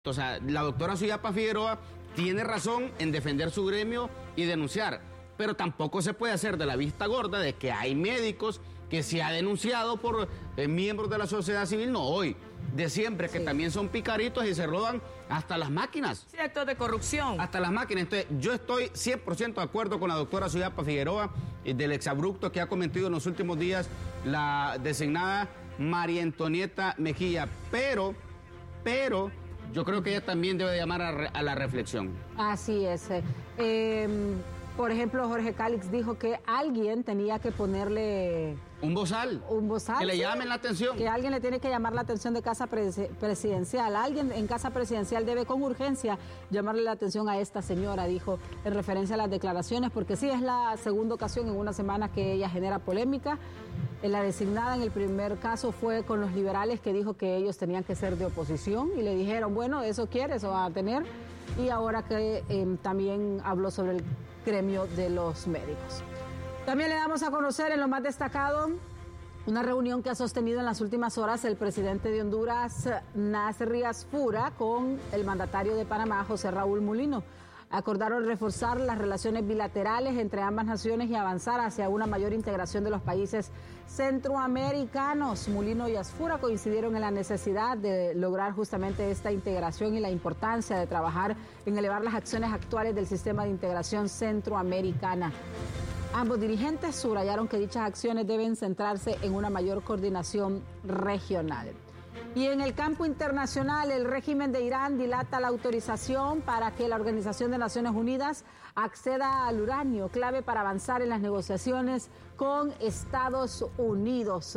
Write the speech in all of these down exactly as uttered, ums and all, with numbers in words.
O sea, la doctora Suyapa Figueroa tiene razón en defender su gremio y denunciar, pero tampoco se puede hacer de la vista gorda de que hay médicos que se ha denunciado por eh, miembros de la sociedad civil, no hoy, de siempre, que sí, también son picaritos y se roban hasta las máquinas. Cierto, de corrupción. Hasta las máquinas. Entonces, yo estoy cien por ciento de acuerdo con la doctora Suyapa Figueroa eh, del exabrupto que ha cometido en los últimos días la designada María Antonieta Mejía, pero, pero... yo creo que ella también debe llamar a, a la reflexión. Así es. Eh, por ejemplo, Jorge Cálix dijo que alguien tenía que ponerle... Un bozal. Un bozal. Que le sí, llamen la atención. Que alguien le tiene que llamar la atención de casa presidencial. Alguien en casa presidencial debe con urgencia llamarle la atención a esta señora, dijo en referencia a las declaraciones, porque sí es la segunda ocasión en una semana que ella genera polémica. La designada en el primer caso fue con los liberales, que dijo que ellos tenían que ser de oposición y le dijeron, bueno, eso quiere, eso va a tener. Y ahora que eh, también habló sobre el gremio de los médicos. También le damos a conocer en lo más destacado una reunión que ha sostenido en las últimas horas el presidente de Honduras, Nasser Fura, con el mandatario de Panamá, José Raúl Mulino. Acordaron reforzar las relaciones bilaterales entre ambas naciones y avanzar hacia una mayor integración de los países centroamericanos. Mulino y Asfura coincidieron en la necesidad de lograr justamente esta integración y la importancia de trabajar en elevar las acciones actuales del sistema de integración centroamericana. Ambos dirigentes subrayaron que dichas acciones deben centrarse en una mayor coordinación regional. Y en el campo internacional, el régimen de Irán dilata la autorización para que la Organización de Naciones Unidas acceda al uranio, clave para avanzar en las negociaciones con Estados Unidos.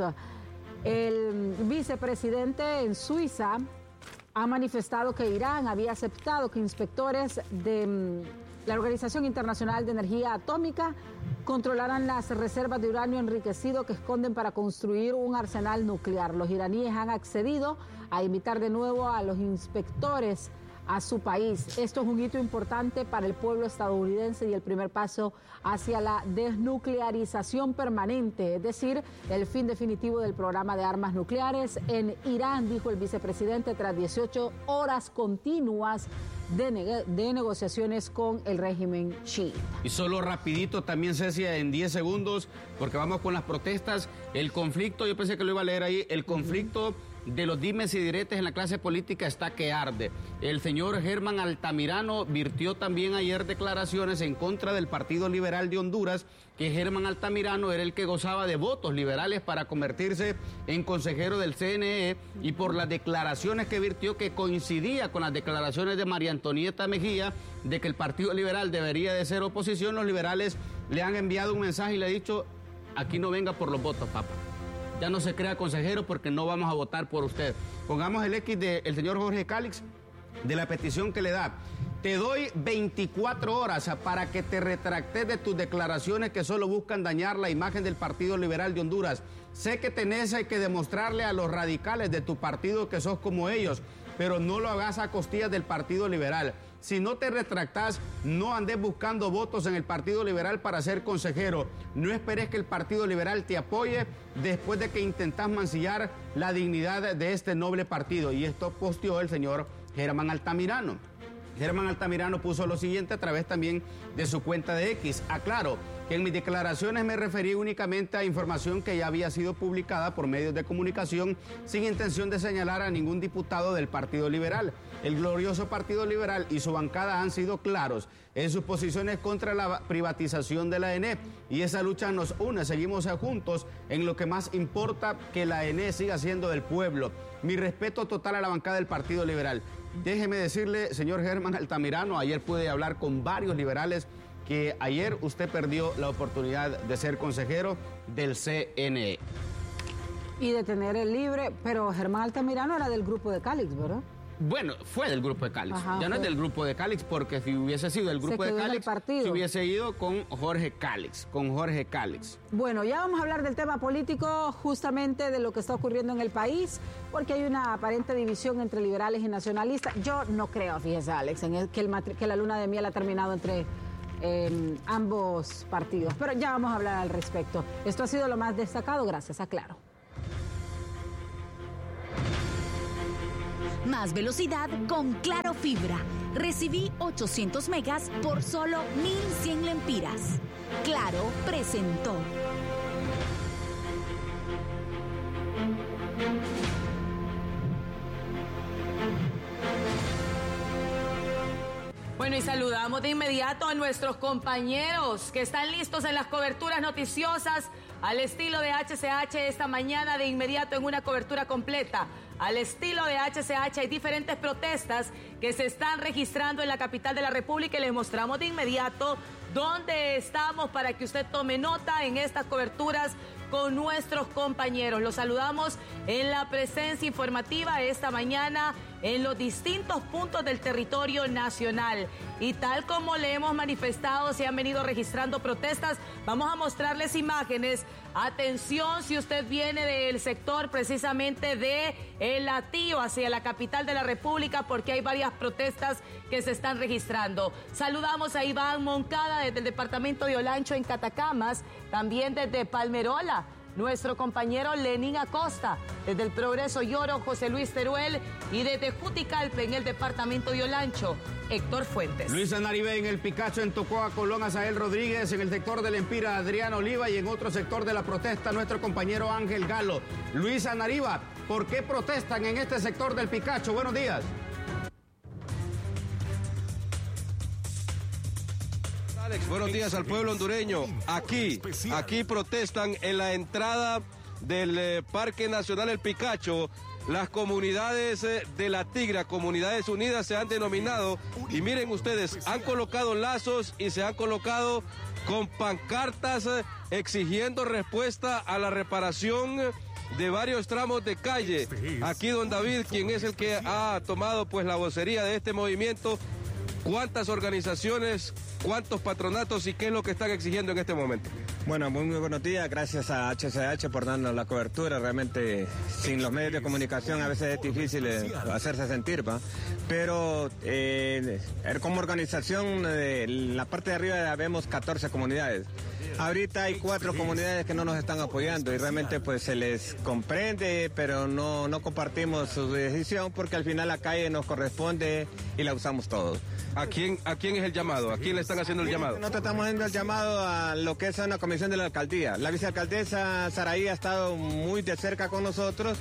El vicepresidente en Suiza ha manifestado que Irán había aceptado que inspectores de la Organización Internacional de Energía Atómica controlarán las reservas de uranio enriquecido que esconden para construir un arsenal nuclear. Los iraníes han accedido a invitar de nuevo a los inspectores a su país. Esto es un hito importante para el pueblo estadounidense y el primer paso hacia la desnuclearización permanente, es decir, el fin definitivo del programa de armas nucleares en Irán, dijo el vicepresidente tras dieciocho horas continuas de, ne- de negociaciones con el régimen chiita. Y solo rapidito también, Cecia, en diez segundos, porque vamos con las protestas, el conflicto, yo pensé que lo iba a leer ahí, el conflicto de los dimes y diretes en la clase política está que arde. El señor Germán Altamirano virtió también ayer declaraciones en contra del Partido Liberal de Honduras, que Germán Altamirano era el que gozaba de votos liberales para convertirse en consejero del C N E, y por las declaraciones que virtió, que coincidía con las declaraciones de María Antonieta Mejía de que el Partido Liberal debería de ser oposición, los liberales le han enviado un mensaje y le han dicho, aquí no venga por los votos, papá. Ya no se crea consejero porque no vamos a votar por usted. Pongamos el X del señor Jorge Cálix, de la petición que le da. Te doy veinticuatro horas para que te retractes de tus declaraciones que solo buscan dañar la imagen del Partido Liberal de Honduras. Sé que tenés que demostrarle a los radicales de tu partido que sos como ellos, pero no lo hagas a costillas del Partido Liberal. Si no te retractás, no andes buscando votos en el Partido Liberal para ser consejero. No esperes que el Partido Liberal te apoye después de que intentás mancillar la dignidad de este noble partido. Y esto posteó el señor Germán Altamirano. Germán Altamirano puso lo siguiente a través también de su cuenta de X. Aclaro que en mis declaraciones me referí únicamente a información que ya había sido publicada por medios de comunicación sin intención de señalar a ningún diputado del Partido Liberal. El glorioso Partido Liberal y su bancada han sido claros en sus posiciones contra la privatización de la A N E, y esa lucha nos une. Seguimos juntos en lo que más importa, que la A N E siga siendo del pueblo. Mi respeto total a la bancada del Partido Liberal. Déjeme decirle, señor Germán Altamirano, ayer pude hablar con varios liberales, que ayer usted perdió la oportunidad de ser consejero del C N E. Y de tener el libre, pero Germán Altamirano era del grupo de Cálix, ¿verdad? Bueno, fue del grupo de Cálix. Ajá, ya no fue. Es del grupo de Cálix, porque si hubiese sido del grupo de Cálix, se hubiese ido con Jorge Cálix, con Jorge Cálix. Bueno, ya vamos a hablar del tema político, justamente de lo que está ocurriendo en el país, porque hay una aparente división entre liberales y nacionalistas. Yo no creo, fíjese, Alex, en el, que, el, que la luna de miel ha terminado entre eh, ambos partidos, pero ya vamos a hablar al respecto. Esto ha sido lo más destacado, gracias a Claro. Más velocidad con Claro Fibra. Recibí ochocientos megas por solo mil cien lempiras. Claro presentó. Bueno, y saludamos de inmediato a nuestros compañeros que están listos en las coberturas noticiosas al estilo de H C H esta mañana, de inmediato en una cobertura completa. Al estilo de H C H hay diferentes protestas que se están registrando en la capital de la República y les mostramos de inmediato dónde estamos para que usted tome nota en estas coberturas con nuestros compañeros. Los saludamos en la presencia informativa esta mañana en los distintos puntos del territorio nacional. Y tal como le hemos manifestado, se han venido registrando protestas. Vamos a mostrarles imágenes. Atención si usted viene del sector precisamente de El Hatío hacia la capital de la República, porque hay varias protestas que se están registrando. Saludamos a Iván Moncada desde el departamento de Olancho en Catacamas, también desde Palmerola. Nuestro compañero Lenín Acosta, desde el Progreso Lloro, José Luis Teruel, y desde Juticalpe, en el departamento de Olancho, Héctor Fuentes. Luisa Naribe en el Picacho, en Tocoa, Colón, Azael Rodríguez, en el sector del Empira, Adrián Oliva, y en otro sector de la protesta, nuestro compañero Ángel Galo. Luisa Nariva, ¿por qué protestan en este sector del Picacho? Buenos días. Alex, buenos días al pueblo hondureño. Aquí, aquí protestan en la entrada del eh, Parque Nacional El Picacho. Las comunidades eh, de La Tigra, Comunidades Unidas se han denominado. Y miren ustedes, han colocado lazos y se han colocado con pancartas eh, exigiendo respuesta a la reparación de varios tramos de calle. Aquí don David, quien es el que ha tomado pues la vocería de este movimiento. ¿Cuántas organizaciones, cuántos patronatos y qué es lo que están exigiendo en este momento? Bueno, muy, muy buenos días. Gracias a H C H por darnos la cobertura. Realmente, sin los medios de comunicación a veces es difícil eh, hacerse sentir, ¿va? Pero eh, como organización, eh, la parte de arriba vemos catorce comunidades. Ahorita hay cuatro comunidades que no nos están apoyando y realmente pues se les comprende, pero no, no compartimos su decisión porque al final la calle nos corresponde y la usamos todos. ¿A quién, ¿A quién es el llamado? ¿A quién le están haciendo el llamado? Nosotros estamos haciendo el llamado a lo que es una comisión de la alcaldía. La vicealcaldesa Saraí ha estado muy de cerca con nosotros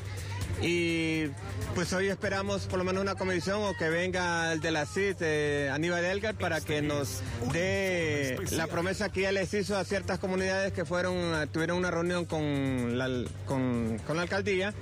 y pues hoy esperamos por lo menos una comisión o que venga el de la C I D, eh, Aníbal Elgar, para que nos dé la promesa que ya les hizo a ciertas comunidades que fueron, tuvieron una reunión con la, con, con la alcaldía.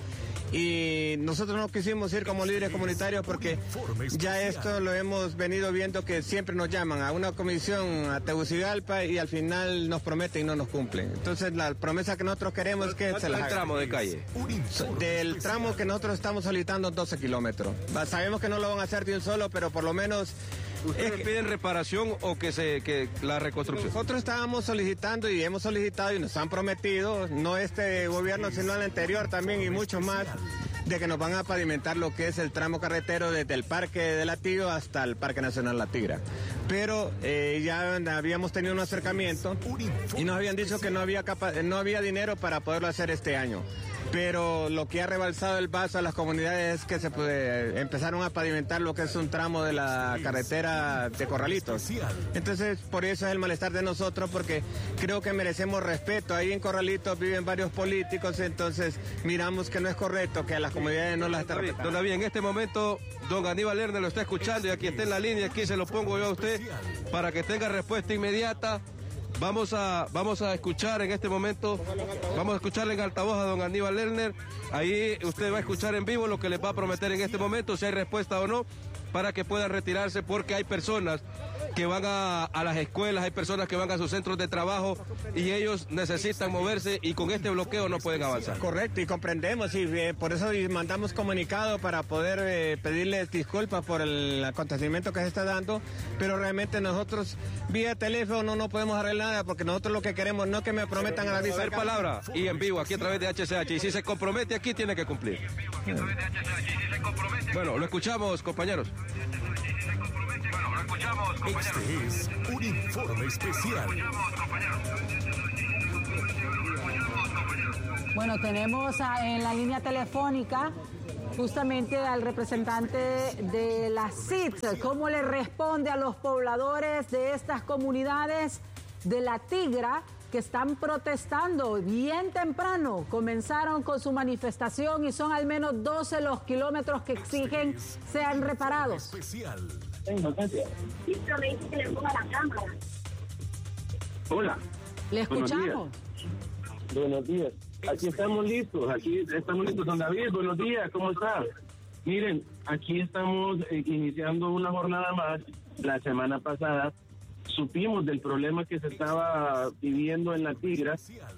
Y nosotros no quisimos ir como líderes comunitarios porque ya esto lo hemos venido viendo que siempre nos llaman a una comisión a Tegucigalpa y al final nos prometen y no nos cumplen. Entonces la promesa que nosotros queremos es que se la haga. ¿Cuál tramo de calle? Del tramo que nosotros estamos solicitando doce kilómetros. Sabemos que no lo van a hacer de un solo, pero por lo menos... ¿Ustedes que, piden reparación o que se que la reconstrucción? Nosotros estábamos solicitando y hemos solicitado y nos han prometido, no este gobierno sino el anterior también y mucho más, de que nos van a pavimentar lo que es el tramo carretero desde el Parque de La Tigra hasta el Parque Nacional La Tigra. Pero eh, ya habíamos tenido un acercamiento y nos habían dicho que no había, capa no había dinero para poderlo hacer este año. Pero lo que ha rebalsado el vaso a las comunidades es que se puede, empezaron a pavimentar lo que es un tramo de la carretera de Corralitos. Entonces, por eso es el malestar de nosotros, porque creo que merecemos respeto. Ahí en Corralitos viven varios políticos, entonces miramos que no es correcto que a las comunidades no las estén respetando. Don David, en este momento, don Aníbal Lerner lo está escuchando y aquí está en la línea, aquí se lo pongo yo a usted para que tenga respuesta inmediata. Vamos a, vamos a escuchar en este momento, vamos a escucharle en altavoz a don Aníbal Lerner. Ahí usted va a escuchar en vivo lo que les va a prometer en este momento, si hay respuesta o no, para que puedan retirarse, porque hay personas que van a, a las escuelas, hay personas que van a sus centros de trabajo y ellos necesitan moverse y con este bloqueo no pueden avanzar. Correcto, y comprendemos y eh, por eso mandamos comunicado para poder eh, pedirles disculpas por el acontecimiento que se está dando, pero realmente nosotros vía teléfono no podemos arreglar nada porque nosotros lo que queremos no es que me prometan a la visa. A ver, palabra y en vivo aquí a través de H C H y si se compromete aquí tiene que cumplir. Bueno, lo escuchamos, compañeros. Bueno, lo escuchamos, compañeros. Este es un informe especial. Bueno, tenemos a, en la línea telefónica justamente al representante de la C I T, cómo le responde a los pobladores de estas comunidades de La Tigra que están protestando bien temprano. Comenzaron con su manifestación y son al menos doce los kilómetros que exigen sean reparados. Hola. Le escuchamos. Buenos días. Aquí estamos listos, aquí estamos listos. Don David, buenos días, ¿cómo está? Miren, aquí estamos eh, iniciando una jornada más. La semana pasada supimos del problema que se estaba viviendo en La Tigra.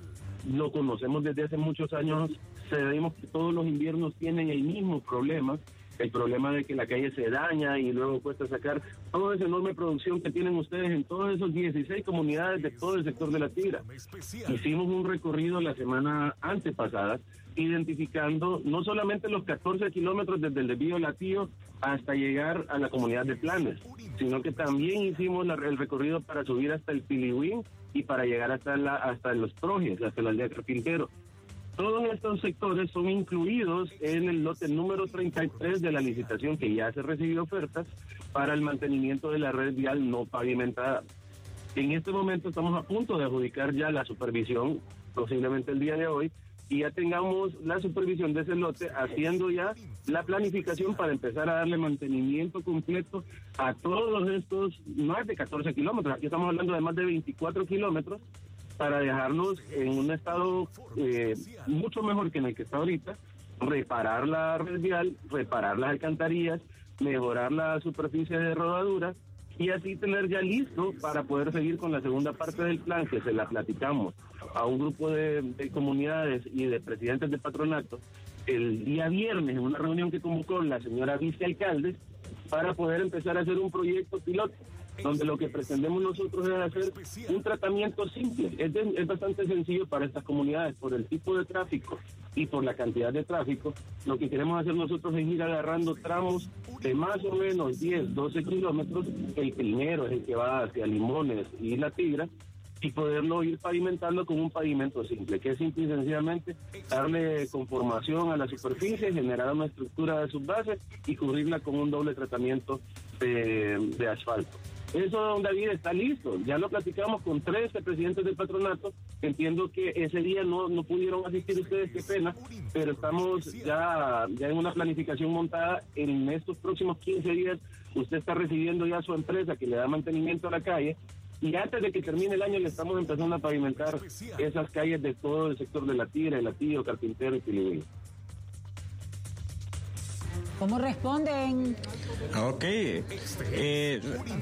Lo conocemos desde hace muchos años. Sabemos que todos los inviernos tienen el mismo problema. El problema de que la calle se daña y luego cuesta sacar toda esa enorme producción que tienen ustedes en todos esos dieciséis comunidades de todo el sector de La Tigra. Hicimos un recorrido la semana antepasada identificando no solamente los catorce kilómetros desde el desvío Latío hasta llegar a la comunidad de Planes, sino que también hicimos la, el recorrido para subir hasta el Pilihuín y para llegar hasta, la, hasta los Projes, hasta la aldea Carpintero. Todos estos sectores son incluidos en el lote número treinta y tres de la licitación que ya se recibió ofertas para el mantenimiento de la red vial no pavimentada. En este momento estamos a punto de adjudicar ya la supervisión, posiblemente el día de hoy, y ya tengamos la supervisión de ese lote, haciendo ya la planificación para empezar a darle mantenimiento completo a todos estos más de catorce kilómetros. Aquí estamos hablando de más de veinticuatro kilómetros, para dejarnos en un estado eh, mucho mejor que en el que está ahorita, reparar la red vial, reparar las alcantarillas, mejorar la superficie de rodadura y así tener ya listo para poder seguir con la segunda parte del plan, que se la platicamos a un grupo de, de comunidades y de presidentes de patronato el día viernes en una reunión que convocó la señora vicealcalde para poder empezar a hacer un proyecto piloto, donde lo que pretendemos nosotros es hacer un tratamiento simple. Es, de, es bastante sencillo para estas comunidades, por el tipo de tráfico y por la cantidad de tráfico. Lo que queremos hacer nosotros es ir agarrando tramos de más o menos diez, doce kilómetros. El primero es el que va hacia Limones y La Tigra, y poderlo ir pavimentando con un pavimento simple, que es simple y sencillamente darle conformación a la superficie, generar una estructura de subbase y cubrirla con un doble tratamiento de, de asfalto. Eso, don David, está listo. Ya lo platicamos con trece presidentes del patronato. Entiendo que ese día no, no pudieron asistir ustedes, qué pena, pero estamos ya, ya en una planificación montada. En estos próximos quince días usted está recibiendo ya su empresa que le da mantenimiento a la calle, y antes de que termine el año le estamos empezando a pavimentar esas calles de todo el sector de La Tigra, El Latío, Carpintero y Pilihuín. ¿Cómo responden? Ok. Eh,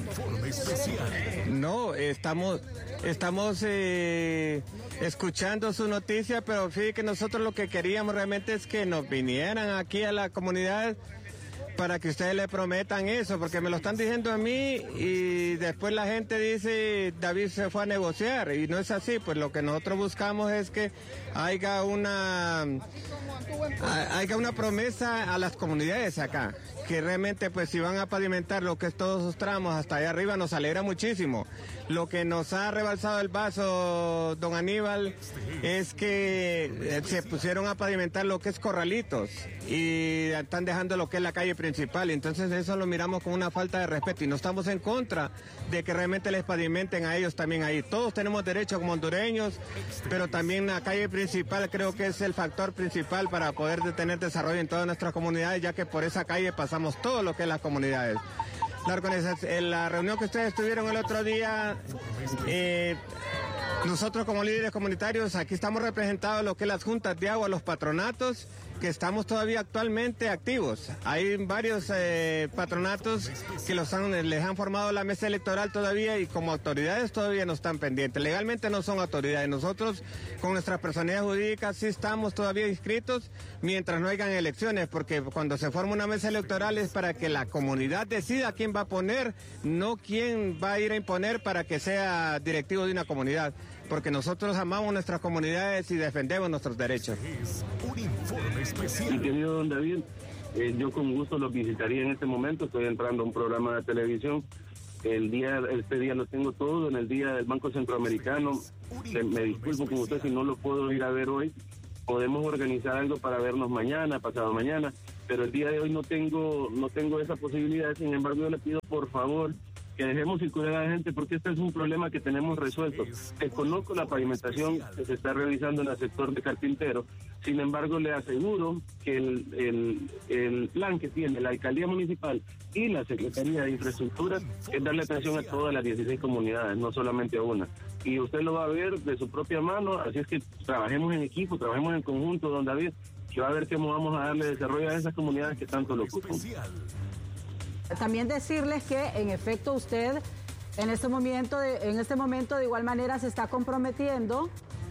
no, estamos, estamos eh, escuchando su noticia, pero sí que nosotros lo que queríamos realmente es que nos vinieran aquí a la comunidad para que ustedes le prometan eso, porque me lo están diciendo a mí y después la gente dice David se fue a negociar y no es así. Pues lo que nosotros buscamos es que haya una haya una promesa a las comunidades acá, que realmente pues si van a pavimentar lo que es todos sus tramos hasta allá arriba nos alegra muchísimo. Lo que nos ha rebalsado el vaso, don Aníbal, es que se pusieron a pavimentar lo que es Corralitos y están dejando lo que es la calle principal, entonces eso lo miramos con una falta de respeto y no estamos en contra de que realmente les pavimenten a ellos también ahí. Todos tenemos derecho como hondureños, pero también la calle principal creo que es el factor principal para poder tener desarrollo en todas nuestras comunidades, ya que por esa calle pasamos todo lo que es las comunidades. La, en la reunión que ustedes tuvieron el otro día, eh, nosotros como líderes comunitarios aquí estamos representados lo que es las juntas de agua, los patronatos, que estamos todavía actualmente activos. Hay varios eh, patronatos que los han, les han formado la mesa electoral todavía y como autoridades todavía no están pendientes. Legalmente no son autoridades. Nosotros con nuestras personalidades jurídicas sí estamos todavía inscritos mientras no hayan elecciones, porque cuando se forma una mesa electoral es para que la comunidad decida quién va a poner, no quién va a ir a imponer para que sea directivo de una comunidad, porque nosotros amamos nuestras comunidades y defendemos nuestros derechos. Mi querido don David, eh, yo con gusto los visitaría en este momento. Estoy entrando a un programa de televisión. El día, este día lo tengo todo, en el día del Banco Centroamericano. Me, me disculpo con usted si no lo puedo ir a ver hoy. Podemos organizar algo para vernos mañana, pasado mañana, pero el día de hoy no tengo, no tengo esa posibilidad. Sin embargo, yo le pido por favor que dejemos circular a la gente, porque este es un problema que tenemos resuelto. Desconozco la pavimentación que se está realizando en el sector de Carpintero, sin embargo le aseguro que el, el, el plan que tiene la Alcaldía Municipal y la Secretaría de Infraestructura es darle atención a todas las dieciséis comunidades, no solamente a una. Y usted lo va a ver de su propia mano, así es que trabajemos en equipo, trabajemos en conjunto, don David, que va a ver cómo vamos a darle desarrollo a esas comunidades que tanto lo ocupan. También decirles que, en efecto, usted en este momento de, en este momento de igual manera se está comprometiendo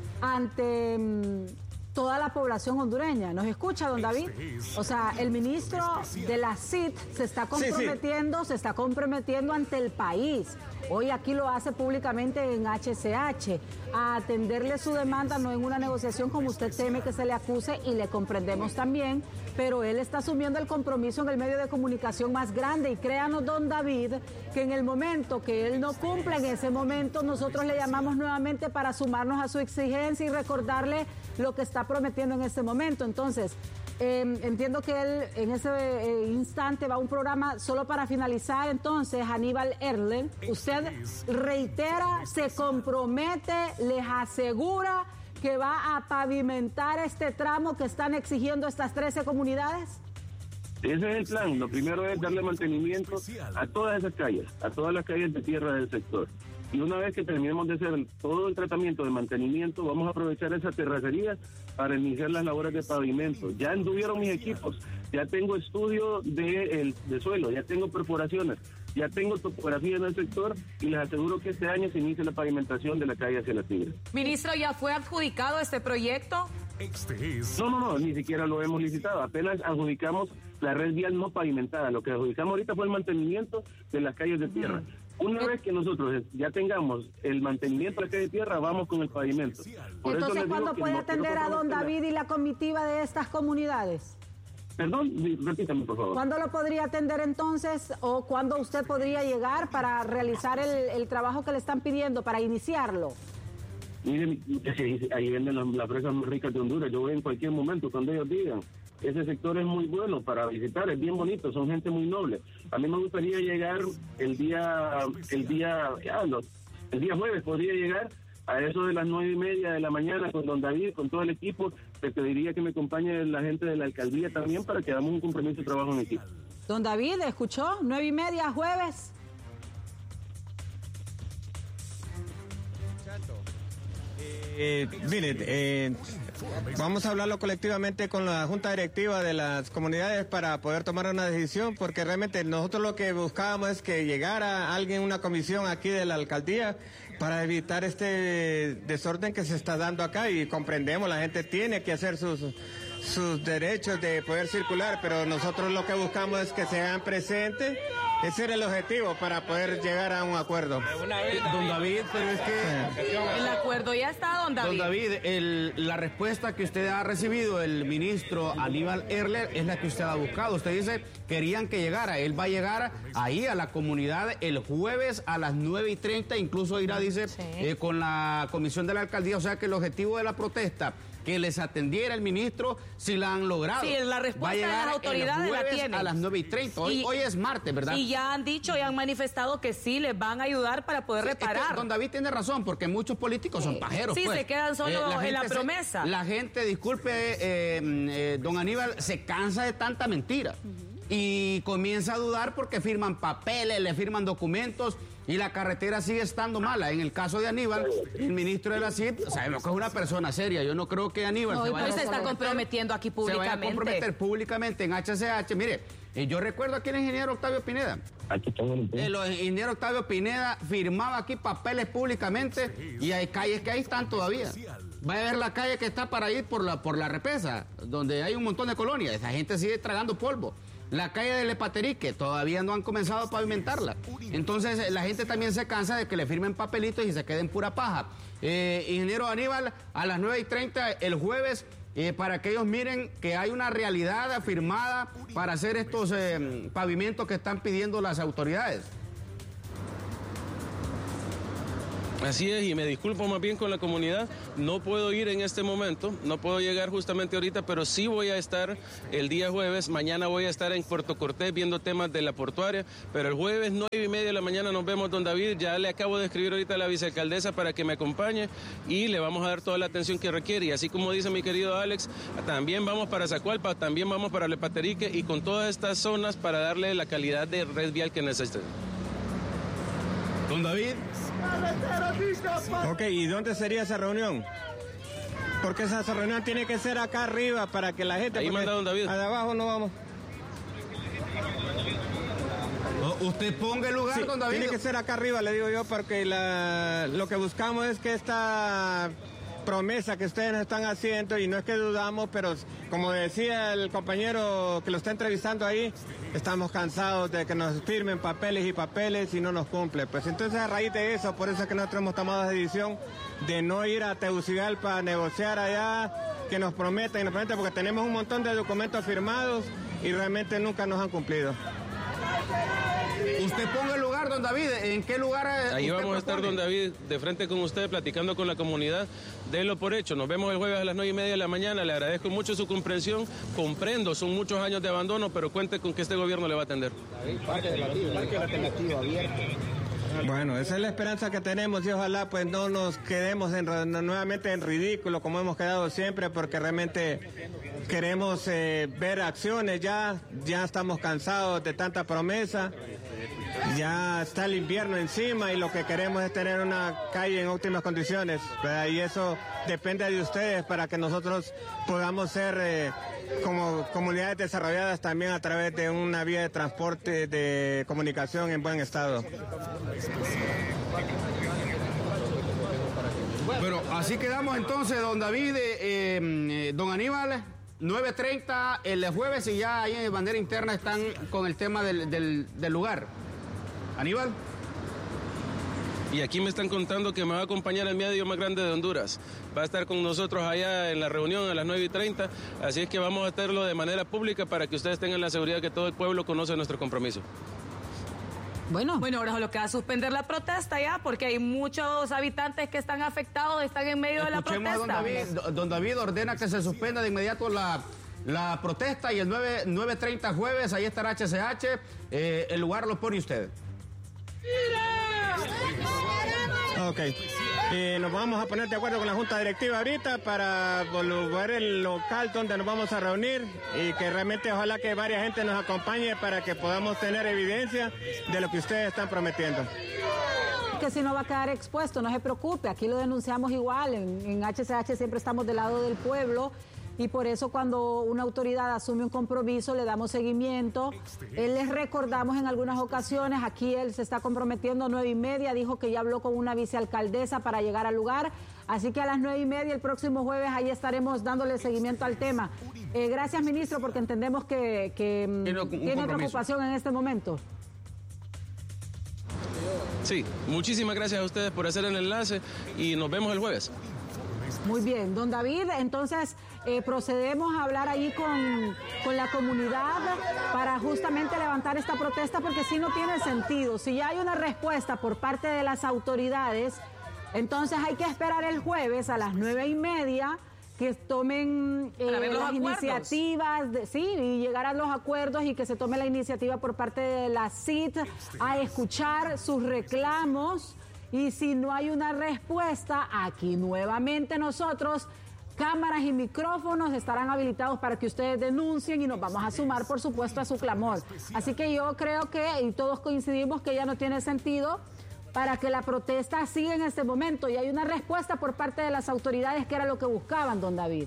ante mmm, toda la población hondureña. ¿Nos escucha, don David? O sea, el ministro de la C I T se está comprometiendo, sí, sí. se está comprometiendo ante el país. Hoy aquí lo hace públicamente en H C H, a atenderle su demanda, no en una negociación como usted teme que se le acuse, y le comprendemos también, pero él está asumiendo el compromiso en el medio de comunicación más grande, y créanos, don David, que en el momento que él no cumpla, en ese momento nosotros le llamamos nuevamente para sumarnos a su exigencia y recordarle lo que está prometiendo en este momento. Entonces, Eh, entiendo que él en ese eh, instante va a un programa. Solo para finalizar, entonces, Aníbal Erler, usted reitera, se compromete, les asegura que va a pavimentar este tramo que están exigiendo estas trece comunidades. Ese es el plan. Lo primero es darle mantenimiento a todas esas calles, a todas las calles de tierra del sector. Y una vez que terminemos de hacer todo el tratamiento de mantenimiento, vamos a aprovechar esa terracería para iniciar las labores de pavimento. Ya anduvieron mis equipos, ya tengo estudio de, el, de suelo, ya tengo perforaciones, ya tengo topografía en el sector, y les aseguro que este año se inicia la pavimentación de la calle hacia la Tigre. Ministro, ¿ya fue adjudicado este proyecto? No, no, no, ni siquiera lo hemos licitado, apenas adjudicamos la red vial no pavimentada. Lo que adjudicamos ahorita fue el mantenimiento de las calles de tierra. Una vez que nosotros ya tengamos el mantenimiento de la calle de tierra, vamos con el pavimento. Por Entonces, ¿cuándo puede no, atender no a don David y la comitiva de estas comunidades? Perdón, repítame, por favor. ¿Cuándo lo podría atender entonces, o cuándo usted podría llegar para realizar el, el trabajo que le están pidiendo, para iniciarlo? Miren, ahí venden las, las fresas más ricas de Honduras. Yo voy en cualquier momento, cuando ellos digan. Ese sector es muy bueno para visitar, es bien bonito, son gente muy noble. A mí me gustaría llegar el día, el día, ya, no, el día jueves podría llegar a eso de las nueve y media de la mañana con don David, con todo el equipo. Te pediría que me acompañe la gente de la alcaldía también, para que hagamos un compromiso de trabajo en equipo. Don David, ¿escuchó? Nueve y media, jueves. Eh, mire, eh, vamos a hablarlo colectivamente con la Junta Directiva de las comunidades para poder tomar una decisión, porque realmente nosotros lo que buscábamos es que llegara alguien, una comisión aquí de la alcaldía, para evitar este desorden que se está dando acá, y comprendemos, la gente tiene que hacer sus, sus derechos de poder circular, pero nosotros lo que buscamos es que se hagan presentes. Ese era el objetivo, para poder llegar a un acuerdo. Don David, pero es que... El acuerdo ya está, don David. Don David, el, la respuesta que usted ha recibido, el ministro Aníbal Erler, es la que usted ha buscado. Usted dice, querían que llegara. Él va a llegar ahí a la comunidad el jueves a las nueve y treinta, incluso irá, dice, sí. eh, con la comisión de la alcaldía. O sea que el objetivo de la protesta, que les atendiera el ministro, si la han logrado. Sí, la respuesta de las autoridades la tienen. A las nueve y treinta. Hoy, y, hoy es martes, ¿verdad? Y ya han dicho y han manifestado que sí les van a ayudar para poder sí, reparar. Es que don David tiene razón, porque muchos políticos son pajeros. Sí, pues. se quedan solo eh, la en la promesa. Se, la gente, disculpe, eh, eh, don Aníbal, se cansa de tanta mentira. Uh-huh. Y comienza a dudar porque firman papeles, le firman documentos, y la carretera sigue estando mala. En el caso de Aníbal, el ministro de la C I T, sabemos que es una persona seria. Yo no creo que Aníbal no, se vaya pero se está comprometiendo aquí públicamente. Se vaya a comprometer públicamente en H C H. Mire, yo recuerdo aquí el ingeniero Octavio Pineda. Aquí estamos en el El ingeniero Octavio Pineda firmaba aquí papeles públicamente, y hay calles que ahí están todavía. Va a ver la calle que está para ir por la, por la represa, donde hay un montón de colonias. Esa gente sigue tragando polvo. La calle del Epaterique, todavía no han comenzado a pavimentarla. Entonces la gente también se cansa de que le firmen papelitos y se queden pura paja. Eh, ingeniero Aníbal, a las nueve y treinta el jueves, eh, para que ellos miren que hay una realidad afirmada para hacer estos eh, pavimentos que están pidiendo las autoridades. Así es, y me disculpo más bien con la comunidad, no puedo ir en este momento, no puedo llegar justamente ahorita, pero sí voy a estar el día jueves, mañana voy a estar en Puerto Cortés viendo temas de la portuaria, pero el jueves nueve y media de la mañana nos vemos, don David, ya le acabo de escribir ahorita a la vicealcaldesa para que me acompañe y le vamos a dar toda la atención que requiere, y así como dice mi querido Alex, también vamos para Zacualpa, también vamos para Lepaterique y con todas estas zonas para darle la calidad de red vial que necesiten. Don David. Ok, ¿y dónde sería esa reunión? Porque esa reunión tiene que ser acá arriba para que la gente... Ahí manda don David. De abajo no vamos. No, usted ponga el lugar, Sí, don David. tiene que ser acá arriba, le digo yo, porque la, lo que buscamos es que esta promesa que ustedes nos están haciendo, y no es que dudamos, pero como decía el compañero que lo está entrevistando ahí, estamos cansados de que nos firmen papeles y papeles y no nos cumple. Pues entonces a raíz de eso, por eso es que nosotros hemos tomado la decisión de no ir a Tegucigalpa a negociar allá, que nos prometen y nos prometen, porque tenemos un montón de documentos firmados y realmente nunca nos han cumplido. Usted ponga el lugar, don David. ¿En qué lugar? Ahí vamos a estar, don David, de frente con usted, platicando con la comunidad. Délo por hecho. Nos vemos el jueves a las nueve y media de la mañana. Le agradezco mucho su comprensión. Comprendo, son muchos años de abandono, pero cuente con que este gobierno le va a atender. Parque alternativo abierto. Bueno, esa es la esperanza que tenemos y ojalá pues no nos quedemos en, nuevamente en ridículo como hemos quedado siempre, porque realmente queremos eh, ver acciones ya, ya estamos cansados de tanta promesa, ya está el invierno encima y lo que queremos es tener una calle en óptimas condiciones, ¿verdad? Y eso depende de ustedes para que nosotros podamos ser eh, como comunidades desarrolladas también a través de una vía de transporte, de comunicación en buen estado. Bueno, así quedamos entonces, don David, eh, eh, don Aníbal, nueve treinta el jueves y ya ahí en bandera interna están con el tema del, del, del lugar. Aníbal. Y aquí me están contando que me va a acompañar el medio más grande de Honduras. Va a estar con nosotros allá en la reunión a las nueve y treinta, así es que vamos a hacerlo de manera pública para que ustedes tengan la seguridad que todo el pueblo conoce nuestro compromiso. Bueno, bueno, ahora lo que va a suspender la protesta ya, porque hay muchos habitantes que están afectados, están en medio de la protesta. Don David, don David ordena que se suspenda de inmediato la, la protesta y el nueve treinta jueves, ahí estará H C H, eh, el lugar lo pone usted. Ok, eh, nos vamos a poner de acuerdo con la Junta Directiva ahorita para volver el local donde nos vamos a reunir y que realmente ojalá que varias gente nos acompañe para que podamos tener evidencia de lo que ustedes están prometiendo. Que si no va a quedar expuesto, no se preocupe, aquí lo denunciamos igual, en, en H C H siempre estamos del lado del pueblo. Y por eso cuando una autoridad asume un compromiso le damos seguimiento. Él les recordamos en algunas ocasiones, aquí él se está comprometiendo a nueve y media, dijo que ya habló con una vicealcaldesa para llegar al lugar. Así que a las nueve y media el próximo jueves ahí estaremos dándole seguimiento al tema. Eh, gracias, ministro, porque entendemos que, que tiene, tiene otra ocupación en este momento. Sí, muchísimas gracias a ustedes por hacer el enlace y nos vemos el jueves. Muy bien, don David, entonces eh, procedemos a hablar ahí con, con la comunidad para justamente levantar esta protesta, porque si no tiene sentido. Si ya hay una respuesta por parte de las autoridades, entonces hay que esperar el jueves a las nueve y media que tomen eh, las iniciativas, de, sí, y llegar a los acuerdos y que se tome la iniciativa por parte de la C I T a escuchar sus reclamos. Y si no hay una respuesta, aquí nuevamente nosotros, cámaras y micrófonos estarán habilitados para que ustedes denuncien y nos vamos a sumar, por supuesto, a su clamor. Así que yo creo que, y todos coincidimos que ya no tiene sentido para que la protesta siga en este momento. Y hay una respuesta por parte de las autoridades que era lo que buscaban, don David.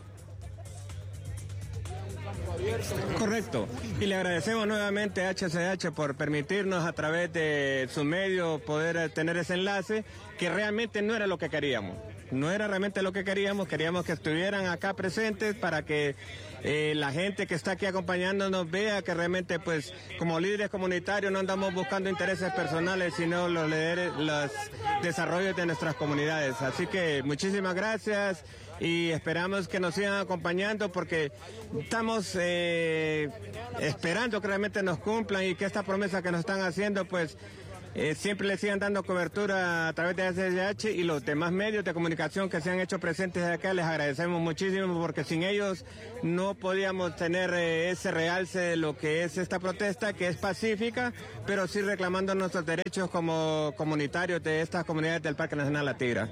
Correcto. Y le agradecemos nuevamente a H C H por permitirnos a través de su medio poder tener ese enlace, que realmente no era lo que queríamos. No era realmente lo que queríamos. Queríamos que estuvieran acá presentes para que eh, la gente que está aquí acompañándonos vea que realmente, pues, como líderes comunitarios no andamos buscando intereses personales, sino los, líderes, los desarrollos de nuestras comunidades. Así que muchísimas gracias y esperamos que nos sigan acompañando, porque estamos eh, esperando que realmente nos cumplan y que esta promesa que nos están haciendo, pues, eh, siempre le sigan dando cobertura a través de A C S H y los demás medios de comunicación que se han hecho presentes acá. Les agradecemos muchísimo porque sin ellos no podíamos tener eh, ese realce de lo que es esta protesta, que es pacífica, pero sí reclamando nuestros derechos como comunitarios de estas comunidades del Parque Nacional La Tigra.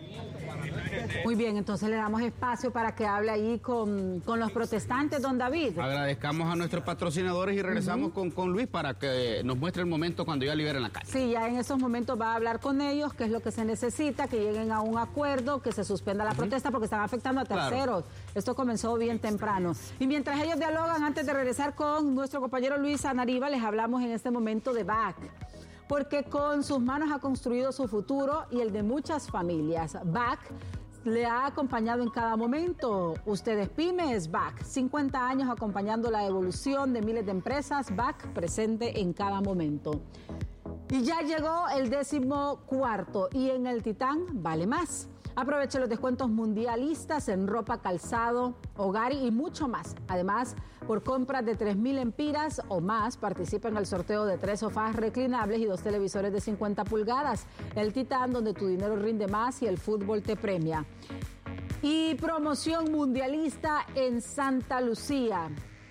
Muy bien, entonces le damos espacio para que hable ahí con, con los protestantes, don David. Agradezcamos a nuestros patrocinadores y regresamos uh-huh. con, con Luis para que nos muestre el momento cuando ya liberen la calle. Sí, ya en esos momentos va a hablar con ellos, qué es lo que se necesita, que lleguen a un acuerdo, que se suspenda la uh-huh. protesta porque están afectando a terceros. Claro. Esto comenzó bien temprano. Y mientras ellos dialogan, antes de regresar con nuestro compañero Luis Anariba, les hablamos en este momento de B A C. Porque con sus manos ha construido su futuro y el de muchas familias. B A C le ha acompañado en cada momento. Ustedes pymes, B A C. cincuenta años acompañando la evolución de miles de empresas. B A C presente en cada momento. Y ya llegó el décimo cuarto y en el Titán vale más. Aproveche los descuentos mundialistas en ropa, calzado, hogar y mucho más. Además, por compras de tres mil empiras o más, participa en el sorteo de tres sofás reclinables y dos televisores de cincuenta pulgadas. El Titán, donde tu dinero rinde más y el fútbol te premia. Y promoción mundialista en Santa Lucía.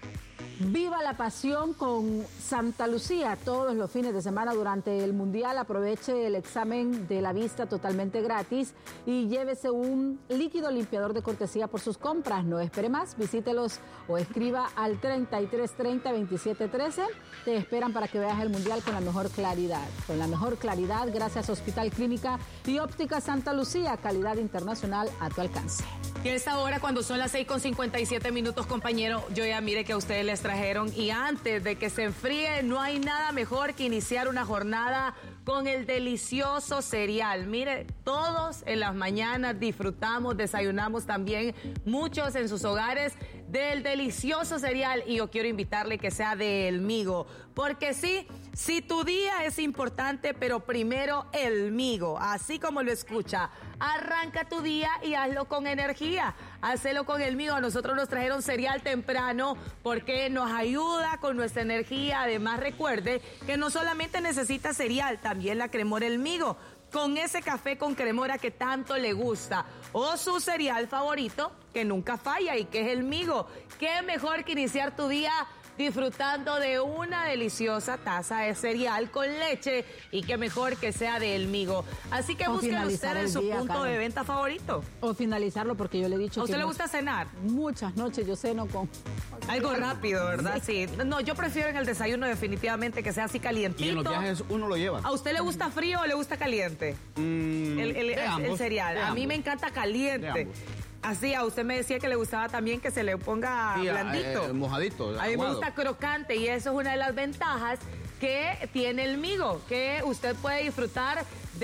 Viva la pasión con Santa Lucía todos los fines de semana durante el Mundial. Aproveche el examen de la vista totalmente gratis y llévese un líquido limpiador de cortesía por sus compras. No espere más, visítelos o escriba al treinta y tres treinta veintisiete trece. Te esperan para que veas el Mundial con la mejor claridad. Con la mejor claridad, gracias a Hospital Clínica y Óptica Santa Lucía, calidad internacional a tu alcance. Y a esta hora, cuando son las seis con cincuenta y siete minutos, compañero, yo ya mire que a ustedes les trajeron. Y antes de que se enfríe, no hay nada mejor que iniciar una jornada con el delicioso cereal. Mire, todos en las mañanas disfrutamos, desayunamos también, muchos en sus hogares, del delicioso cereal. Y yo quiero invitarle que sea de Elmigo. Porque sí, si tu día es importante, pero primero Elmigo, así como lo escucha. Arranca tu día y hazlo con energía. Hacelo con Elmigo. A nosotros nos trajeron cereal temprano porque nos ayuda con nuestra energía. Además, recuerde que no solamente necesita cereal, también la cremora Elmigo, con ese café con cremora que tanto le gusta. O su cereal favorito, que nunca falla y que es Elmigo. Qué mejor que iniciar tu día disfrutando de una deliciosa taza de cereal con leche, y qué mejor que sea de Elmigo. Así que busquen usted en su día, punto Karen. de venta favorito. O finalizarlo, porque yo le he dicho ¿A que... usted le gusta cenar? Muchas noches yo ceno con... Algo rápido, ¿verdad? Sí. sí. No, yo prefiero en el desayuno definitivamente que sea así calientito. Y en los viajes uno lo lleva. ¿A usted le gusta frío o le gusta caliente? Mm, el, el, el, el cereal. A mí me encanta caliente. Así, a usted me decía que le gustaba también que se le ponga sí, blandito. Eh, mojadito. A mí me gusta crocante y eso es una de las ventajas que tiene Elmigo, que usted puede disfrutar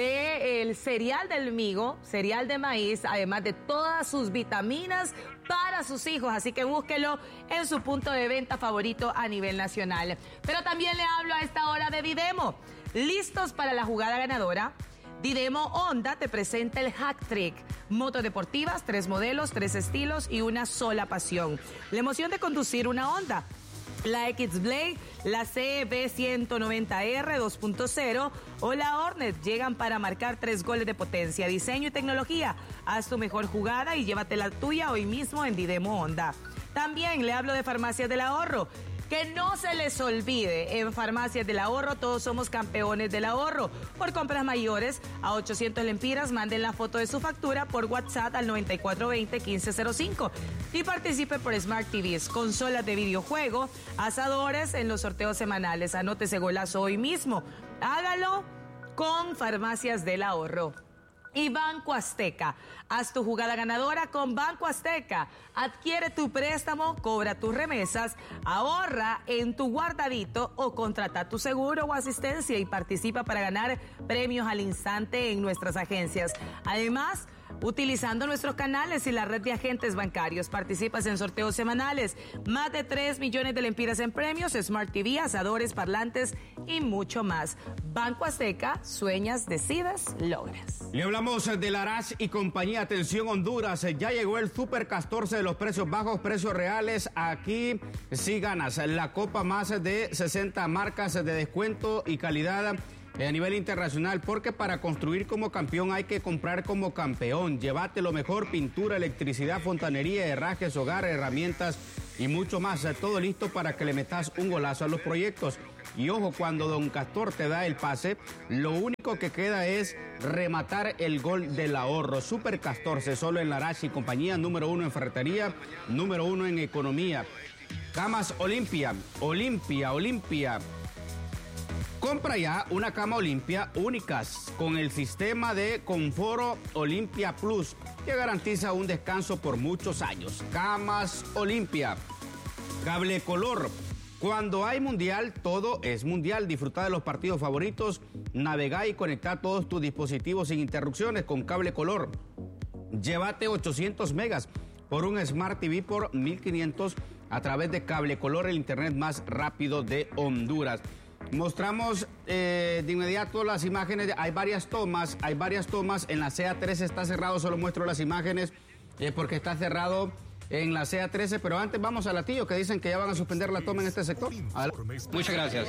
del cereal del Elmigo, cereal de maíz, además de todas sus vitaminas para sus hijos. Así que búsquelo en su punto de venta favorito a nivel nacional. Pero también le hablo a esta hora de Didemo. ¿Listos para la jugada ganadora? Didemo Honda te presenta el Hack Trick. Motos deportivas, tres modelos, tres estilos y una sola pasión. La emoción de conducir una Honda. La X-Blade, la C B ciento noventa R dos punto cero o la Hornet llegan para marcar tres goles de potencia, diseño y tecnología. Haz tu mejor jugada y llévate la tuya hoy mismo en Didemo Honda. También le hablo de Farmacias del Ahorro. Que no se les olvide, en Farmacias del Ahorro todos somos campeones del ahorro. Por compras mayores a ochocientos lempiras, manden la foto de su factura por WhatsApp al noventa y cuatro veinte, quince cero cinco y participe por Smart T Vs, consolas de videojuego, asadores en los sorteos semanales. Anótese golazo hoy mismo. Hágalo con Farmacias del Ahorro. Y Banco Azteca. Haz tu jugada ganadora con Banco Azteca. Adquiere tu préstamo, cobra tus remesas, ahorra en tu guardadito o contrata tu seguro o asistencia y participa para ganar premios al instante en nuestras agencias. Además, utilizando nuestros canales y la red de agentes bancarios, participas en sorteos semanales. Más de tres millones de lempiras en premios, Smart T V, asadores, parlantes y mucho más. Banco Azteca, sueñas, decides, logras. Le hablamos de Larach y compañía. Atención Honduras, ya llegó el Super catorce de los precios bajos, precios reales. Aquí sí ganas la copa, más de sesenta marcas de descuento y calidad a nivel internacional, porque para construir como campeón hay que comprar como campeón. Llévate lo mejor: pintura, electricidad, fontanería, herrajes, hogar, herramientas y mucho más. Todo listo para que le metas un golazo a los proyectos. Y ojo, cuando Don Castor te da el pase, lo único que queda es rematar el gol del ahorro. Super Castorce, solo en Larache y compañía, número uno en ferretería, número uno en economía. Camas Olimpia, Olimpia, Olimpia. Compra ya una cama Olimpia únicas con el sistema de Conforo Olimpia Plus, que garantiza un descanso por muchos años. Camas Olimpia. Cable Color. Cuando hay mundial, todo es mundial. Disfruta de los partidos favoritos, navega y conecta todos tus dispositivos sin interrupciones con Cable Color. Llévate ochocientos megas por un Smart T V por mil quinientos a través de Cable Color, el internet más rápido de Honduras. Mostramos eh, de inmediato las imágenes. Hay varias tomas, hay varias tomas. En la C A trece está cerrado, solo muestro las imágenes eh, porque está cerrado en la C A trece, pero antes vamos a Latillo, que dicen que ya van a suspender la toma en este sector. Muchas gracias.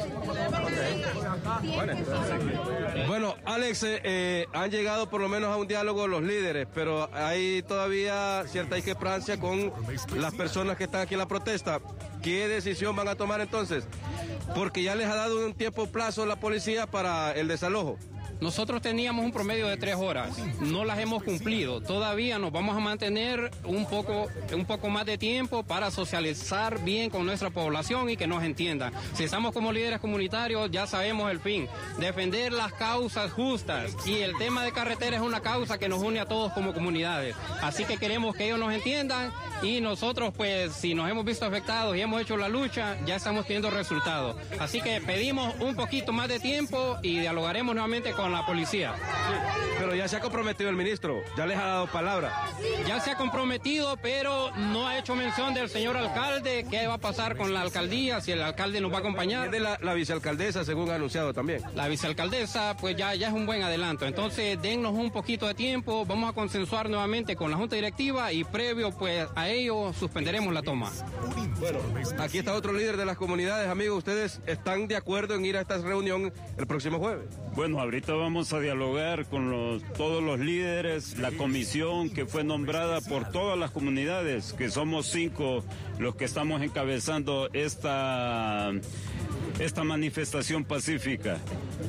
Bueno, Alex, eh, eh, han llegado por lo menos a un diálogo los líderes, pero hay todavía cierta discrepancia con las personas que están aquí en la protesta. ¿Qué decisión van a tomar entonces? Porque ya les ha dado un tiempo plazo la policía para el desalojo. Nosotros teníamos un promedio de tres horas, no las hemos cumplido. Todavía nos vamos a mantener un poco, un poco más de tiempo para socializar bien con nuestra población y que nos entiendan. Si estamos como líderes comunitarios, ya sabemos el fin, defender las causas justas. Y el tema de carretera es una causa que nos une a todos como comunidades. Así que queremos que ellos nos entiendan y nosotros, pues, si nos hemos visto afectados y hemos hecho la lucha, ya estamos teniendo resultados. Así que pedimos un poquito más de tiempo y dialogaremos nuevamente con la policía. Sí, pero ya se ha comprometido el ministro, ya les ha dado palabra. Ya se ha comprometido, pero no ha hecho mención del señor alcalde, qué va a pasar con la alcaldía, si el alcalde nos va a acompañar. De la, la vicealcaldesa, según ha anunciado también. La vicealcaldesa, pues ya, ya es un buen adelanto. Entonces, dennos un poquito de tiempo, vamos a consensuar nuevamente con la Junta Directiva y previo, pues, a ello suspenderemos la toma. Bueno, aquí está otro líder de las comunidades, amigos. ¿Ustedes están de acuerdo en ir a esta reunión el próximo jueves? Bueno, ahorita vamos a dialogar con los, todos los líderes, la comisión que fue nombrada por todas las comunidades, que somos cinco los que estamos encabezando esta, esta manifestación pacífica.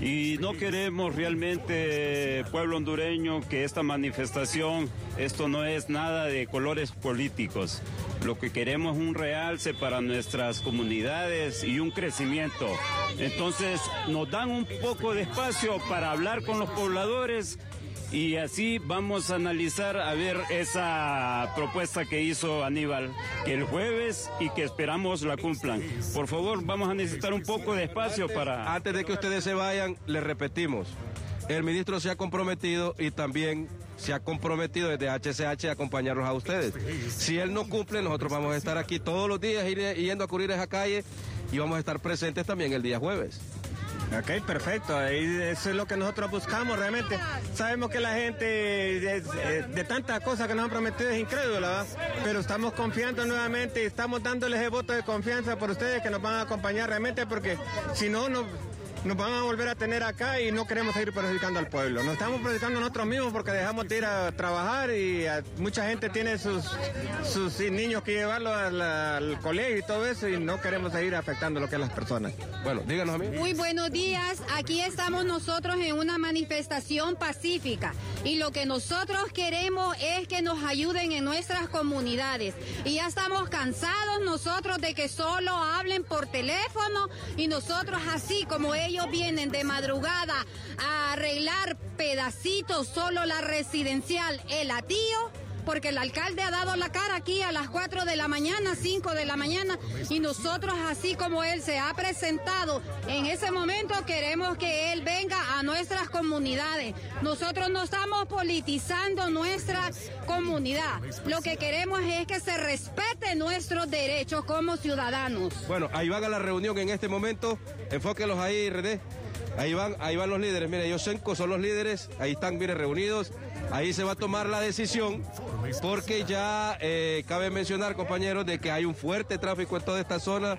Y no queremos realmente, pueblo hondureño, que esta manifestación, esto no es nada de colores políticos. Lo que queremos es un realce para nuestras comunidades y un crecimiento. Entonces nos dan un poco de espacio para hablar con los pobladores y así vamos a analizar a ver esa propuesta que hizo Aníbal, que el jueves y que esperamos la cumplan. Por favor, vamos a necesitar un poco de espacio para... Antes de que ustedes se vayan, les repetimos, el ministro se ha comprometido y también se ha comprometido desde H C H a acompañarlos a ustedes. Si él no cumple, nosotros vamos a estar aquí todos los días yendo a cubrir esa calle y vamos a estar presentes también el día jueves. Ok, perfecto. Ahí eso es lo que nosotros buscamos realmente. Sabemos que la gente de, de, de tantas cosas que nos han prometido es incrédula, ¿verdad? Pero estamos confiando nuevamente y estamos dándoles el voto de confianza por ustedes que nos van a acompañar realmente, porque si no, no nos van a volver a tener acá y no queremos seguir perjudicando al pueblo. Nos estamos perjudicando nosotros mismos porque dejamos de ir a trabajar y a, mucha gente tiene sus, sus niños que llevarlos al, al colegio y todo eso y no queremos seguir afectando lo que es las personas. Bueno, díganos a mí. Muy buenos días. Aquí estamos nosotros en una manifestación pacífica y lo que nosotros queremos es que nos ayuden en nuestras comunidades. Y ya estamos cansados nosotros de que solo hablen por teléfono y nosotros así como ellos Ellos vienen de madrugada a arreglar pedacitos, solo la residencial El Atillo, porque el alcalde ha dado la cara aquí a las cuatro de la mañana, cinco de la mañana, y nosotros, así como él se ha presentado, en ese momento queremos que él venga a nuestras comunidades. Nosotros no estamos politizando nuestra comunidad. Lo que queremos es que se respete nuestros derechos como ciudadanos. Bueno, ahí van a la reunión en este momento. Enfóquenlos ahí, René. Ahí van, ahí van los líderes. Mire, ellos cinco son los líderes. Ahí están, mire, reunidos. Ahí se va a tomar la decisión porque ya eh, cabe mencionar, compañeros, de que hay un fuerte tráfico en toda esta zona.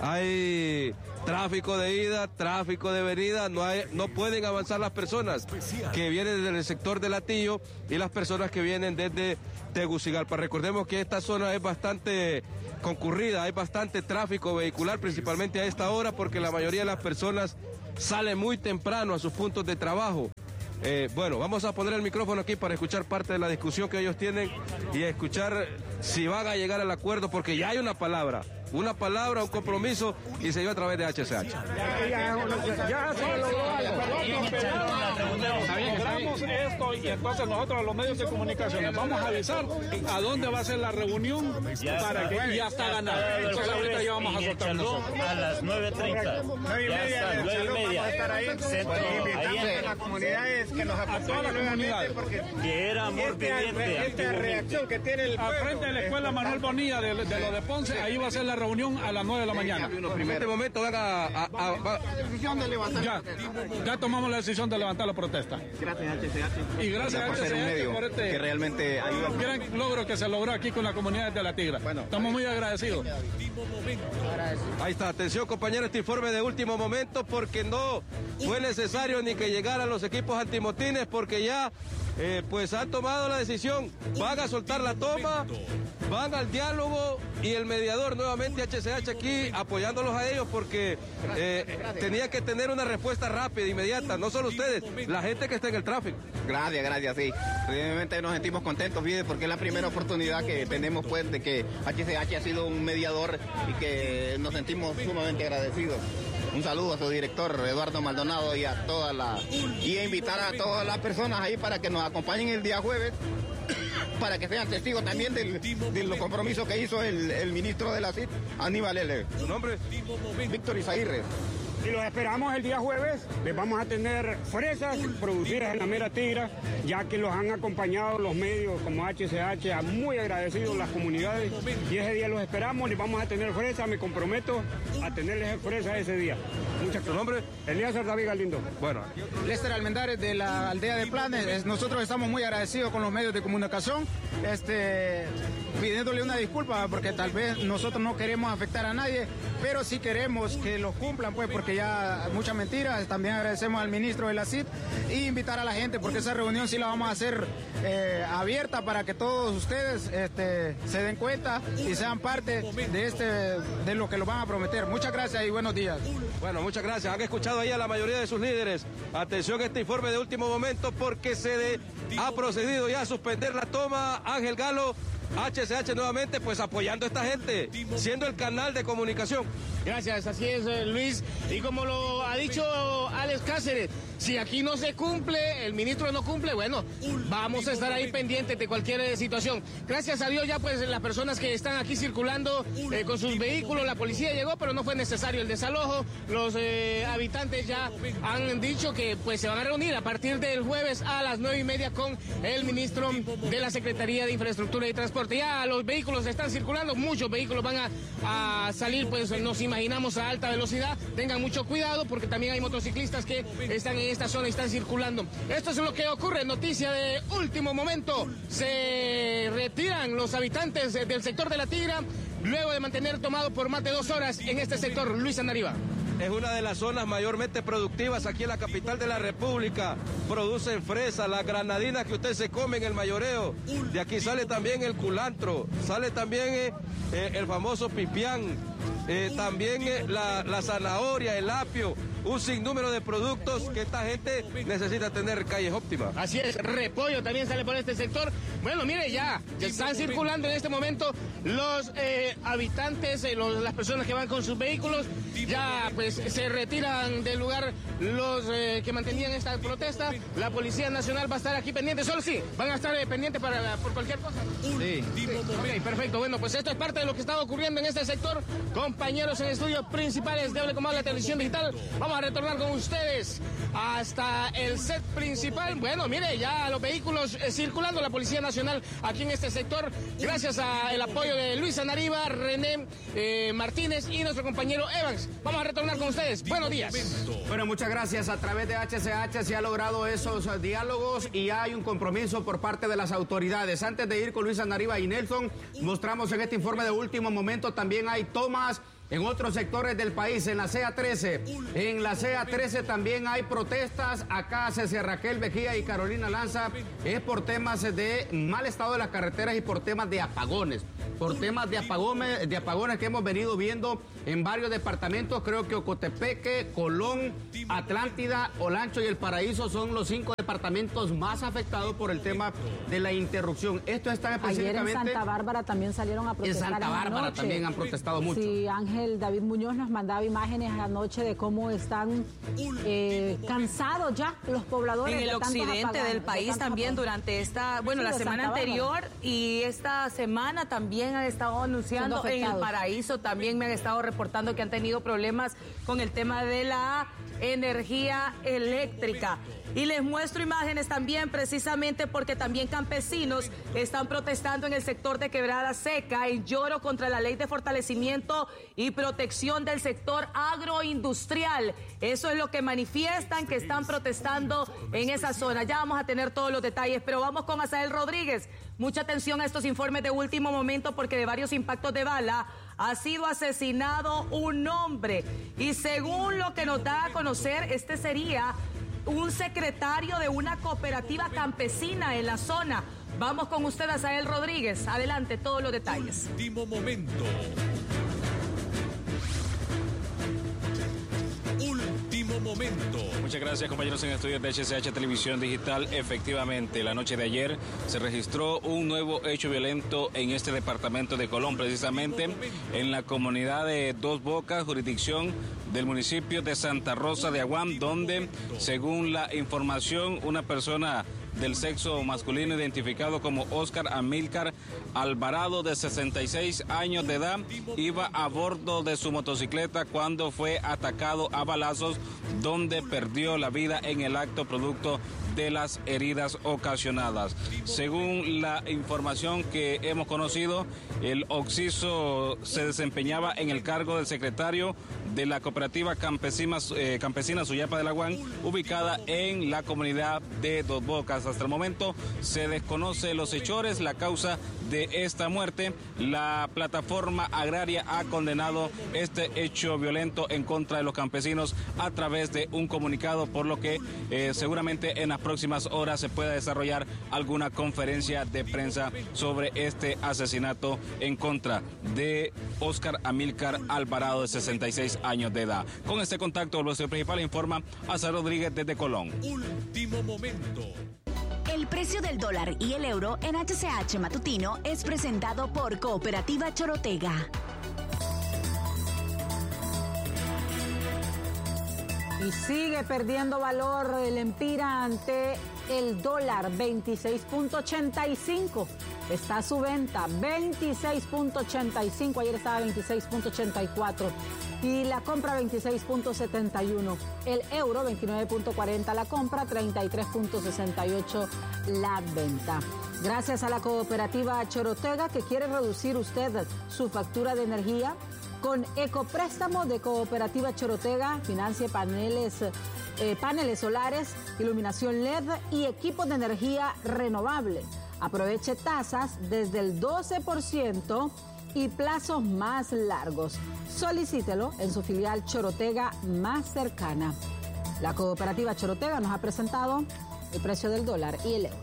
hay tráfico de ida, tráfico de venida, no, hay, no pueden avanzar las personas que vienen desde el sector de Latillo y las personas que vienen desde Tegucigalpa. Recordemos que esta zona es bastante concurrida, hay bastante tráfico vehicular, principalmente a esta hora, porque la mayoría de las personas salen muy temprano a sus puntos de trabajo. Eh, bueno, vamos a poner el micrófono aquí para escuchar parte de la discusión que ellos tienen y escuchar si van a llegar al acuerdo, porque ya hay una palabra, una palabra, un compromiso y se dio a través de H C H. Ya, ya, ya se logró algo. Logramos esto y entonces nosotros los medios de comunicación vamos a avisar a dónde va a ser la reunión para que ya está ganada. Entonces ahorita ya vamos a soltar nosotros. A las nueve treinta. nueve y media. nueve y media. Va a estar ahí. Invitamos a las comunidades que nos apoyen. A todas las comunidades. Que era amor viviente. Esta reacción que tiene el pueblo. Al frente de la escuela Manuel Bonilla de, de lo de Ponce, ahí va a ser la reunión a las nueve de la mañana. En este momento van a... a, a, a ya, ya tomamos la decisión de levantar la protesta. Gracias H C H. Y gracias a H C H por ser un medio por este que realmente ayuda. gran logro que se logró aquí con la comunidad de La Tigra. Bueno, estamos muy agradecidos. Ahí está, atención compañeros, este informe de último momento, porque no fue necesario ni que llegaran los equipos antimotines, porque ya eh, pues han tomado la decisión, van a soltar la toma, van al diálogo y el mediador nuevamente H C H aquí apoyándolos a ellos, porque eh, tenía que tener una respuesta rápida, inmediata, no solo ustedes, la gente que está en el tráfico. Gracias, gracias, sí. Realmente nos sentimos contentos, ¿sí? Porque es la primera oportunidad que tenemos, pues, de que H C H ha sido un mediador y que nos sentimos sumamente agradecidos. Un saludo a su director Eduardo Maldonado y a toda la y a invitar a todas las personas ahí para que nos acompañen el día jueves, para que sean testigos también del, de los compromisos que hizo el, el ministro de la C I T, Aníbal L. ¿Su nombre? Víctor Izaguirre. Y los esperamos el día jueves. Les vamos a tener fresas producidas en la mera Tigra, ya que los han acompañado los medios como H C H, muy agradecidos las comunidades. Y ese día los esperamos, les vamos a tener fresas. Me comprometo a tenerles fresas ese día. Muchas gracias. ¿Tu nombre? Elías David Galindo. Bueno. Lester Almendares de la aldea de Planes. Nosotros estamos muy agradecidos con los medios de comunicación, este, pidiéndole una disculpa porque tal vez nosotros no queremos afectar a nadie, pero sí queremos que los cumplan, pues, porque ya muchas mentiras. También agradecemos al ministro de la C I T y invitar a la gente, porque esa reunión sí la vamos a hacer eh, abierta para que todos ustedes este, se den cuenta y sean parte de este de lo que los van a prometer. Muchas gracias y buenos días. Bueno, muchas gracias. Han escuchado ahí a la mayoría de sus líderes. Atención a este informe de último momento, porque se de, ha procedido ya a suspender la toma. Ángel Galo, H C H nuevamente pues apoyando a esta gente, siendo el canal de comunicación. Gracias, así es, Luis. Y como lo ha dicho Alex Cáceres, si aquí no se cumple, el ministro no cumple, bueno, vamos a estar ahí pendientes de cualquier situación. Gracias a Dios ya pues las personas que están aquí circulando eh, con sus vehículos, la policía llegó, pero no fue necesario el desalojo. Los eh, habitantes ya han dicho que pues se van a reunir a partir del jueves a las nueve y media con el ministro de la Secretaría de Infraestructura y Transporte. Ya los vehículos están circulando, muchos vehículos van a, a salir, pues nos imaginamos a alta velocidad. Tengan mucho cuidado porque también hay motociclistas que están en esta zona y están circulando. Esto es lo que ocurre, noticia de último momento. Se retiran los habitantes del sector de La Tigra luego de mantener tomado por más de dos horas en este sector. Luis Anariva. Es una de las zonas mayormente productivas aquí en la capital de la República. Producen fresa, las granadinas que usted se come en el mayoreo. De aquí sale también el culantro, sale también eh, eh, el famoso pipián, eh, también eh, la, la zanahoria, el apio, un sinnúmero de productos que esta gente necesita tener calles óptimas. Así es, repollo también sale por este sector. Bueno, mire, ya, ya están circulando en este momento los eh, habitantes, eh, los, las personas que van con sus vehículos. Ya pues se retiran del lugar los eh, que mantenían esta protesta. La Policía Nacional va a estar aquí pendiente, solo sí, van a estar eh, pendientes para, por cualquier cosa. Sí. sí. Ok, perfecto. Bueno, pues esto es parte de lo que está ocurriendo en este sector. Compañeros en estudios principales de Hable con Más, la televisión digital, vamos a retornar con ustedes hasta el set principal. Bueno, mire, ya los vehículos eh, circulando, la Policía Nacional aquí en este sector, gracias al apoyo de Luis Anariva, René eh, Martínez y nuestro compañero Evans. Vamos a retornar con ustedes. Buenos días. Bueno, muchas gracias. A través de H C H se ha logrado esos diálogos y hay un compromiso por parte de las autoridades. Antes de ir con Luis Anariva y Nelson, mostramos en este informe de último momento, también hay tomas En otros sectores del país, en la C A trece, en la C A trece también hay protestas. Acá Cecilia Raquel Vejía y Carolina Lanza, es por temas de mal estado de las carreteras y por temas de apagones. Por temas de apagones, de apagones que hemos venido viendo en varios departamentos. Creo que Ocotepeque, Colón, Atlántida, Olancho y El Paraíso son los cinco departamentos más afectados por el tema de la interrupción. Esto está específicamente... Ayer en Santa Bárbara también salieron a protestar. En Santa Bárbara anoche. También han protestado mucho. Sí, Ángel David Muñoz nos mandaba imágenes anoche de cómo están eh, cansados ya los pobladores. En el de occidente apagados, del país también apagados. durante esta, bueno, Sí, la de semana Santa anterior Bárbara. y esta semana también han estado anunciando. En El Paraíso también me han estado reportando que han tenido problemas con el tema de la energía eléctrica. Y les muestro imágenes también precisamente porque también campesinos están protestando en el sector de Quebrada Seca en lloro contra la ley de fortalecimiento y protección del sector agroindustrial. Eso es lo que manifiestan, que están protestando en esa zona. Ya vamos a tener todos los detalles, pero vamos con Asael Rodríguez. Mucha atención a estos informes de último momento porque de varios impactos de bala ha sido asesinado un hombre. Y según lo que nos da a conocer, este sería un secretario de una cooperativa campesina en la zona. Vamos con usted, Asael Rodríguez. Adelante, todos los detalles. Último momento. Último momento. Muchas gracias, compañeros en estudios de H C H Televisión Digital. Efectivamente, la noche de ayer se registró un nuevo hecho violento en este departamento de Colón, precisamente en la comunidad de Dos Bocas, jurisdicción del municipio de Santa Rosa de Aguam, donde, según la información, una persona del sexo masculino identificado como Oscar Amílcar Alvarado, de sesenta y seis años de edad, iba a bordo de su motocicleta cuando fue atacado a balazos, donde perdió la vida en el acto producto de las heridas ocasionadas. Según la información que hemos conocido, el occiso se desempeñaba en el cargo del secretario de la cooperativa campesina, eh, campesina Suyapa del Aguán, ubicada en la comunidad de Dos Bocas. Hasta el momento se desconoce los hechores, la causa de esta muerte. La plataforma agraria ha condenado este hecho violento en contra de los campesinos a través de un comunicado, por lo que eh, seguramente en las próximas horas se pueda desarrollar alguna conferencia de prensa sobre este asesinato en contra de Oscar Amílcar Alvarado, de sesenta y seis años de edad. Con este contacto, el vocero principal informa Asael Rodríguez desde Colón. Último momento. El precio del dólar y el euro en H C H Matutino es presentado por Cooperativa Chorotega. Y sigue perdiendo valor el empira ante el dólar, veintiséis punto ochenta y cinco. Está a su venta, veintiséis punto ochenta y cinco. Ayer estaba veintiséis punto ochenta y cuatro. Y la compra veintiséis punto setenta y uno. El euro veintinueve punto cuarenta la compra, treinta y tres punto sesenta y ocho la venta. Gracias a la cooperativa Chorotega, que quiere reducir usted su factura de energía. Con Ecopréstamo de Cooperativa Chorotega, financie paneles, eh, paneles solares, iluminación L E D y equipos de energía renovable. Aproveche tasas desde el doce por ciento y plazos más largos. Solicítelo en su filial Chorotega más cercana. La Cooperativa Chorotega nos ha presentado el precio del dólar y el euro.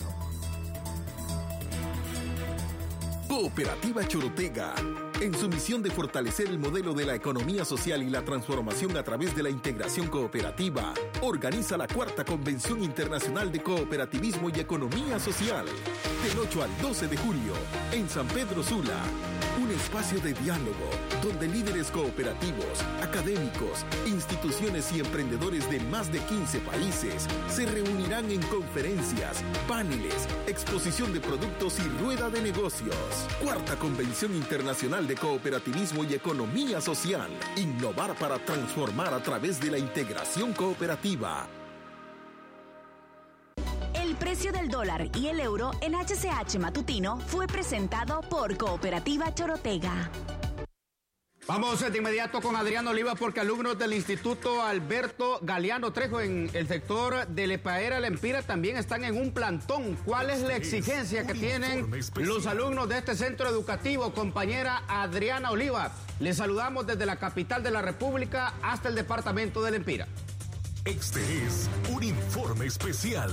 Cooperativa Chorotega, en su misión de fortalecer el modelo de la economía social y la transformación a través de la integración cooperativa, organiza la cuarta Convención Internacional de Cooperativismo y Economía Social, del ocho al doce de julio, en San Pedro Sula. Un espacio de diálogo donde líderes cooperativos, académicos, instituciones y emprendedores de más de quince países se reunirán en conferencias, paneles, exposición de productos y rueda de negocios. Cuarta Convención Internacional de Cooperativismo y Economía Social. Innovar para transformar a través de la integración cooperativa. El precio del dólar y el euro en H C H Matutino fue presentado por Cooperativa Chorotega. Vamos de inmediato con Adrián Oliva porque alumnos del Instituto Alberto Galeano Trejo en el sector de Lepaera Lempira también están en un plantón. ¿Cuál es la exigencia que tienen los alumnos de este centro educativo? Compañera Adriana Oliva, les saludamos desde la capital de la República hasta el departamento de Lempira. Este es un informe especial.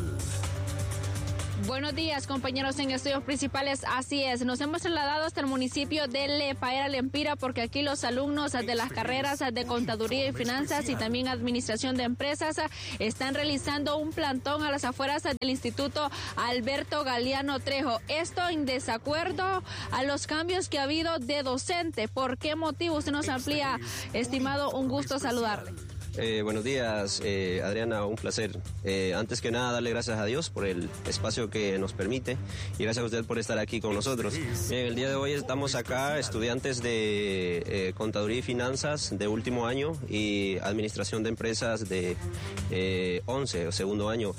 Buenos días, compañeros en estudios principales. Así es, nos hemos trasladado hasta el municipio de Lepaera Lempira porque aquí los alumnos de las carreras de Contaduría y Finanzas y también Administración de Empresas están realizando un plantón a las afueras del Instituto Alberto Galeano Trejo. Esto en desacuerdo a los cambios que ha habido de docente. ¿Por qué motivo? Usted nos amplía, estimado, un gusto saludarle. Eh, buenos días, eh, Adriana, un placer. Eh, antes que nada, darle gracias a Dios por el espacio que nos permite y gracias a usted por estar aquí con nosotros. Bien, el día de hoy estamos acá, estudiantes de eh, Contaduría y Finanzas de último año y Administración de Empresas de eh, once, o segundo año.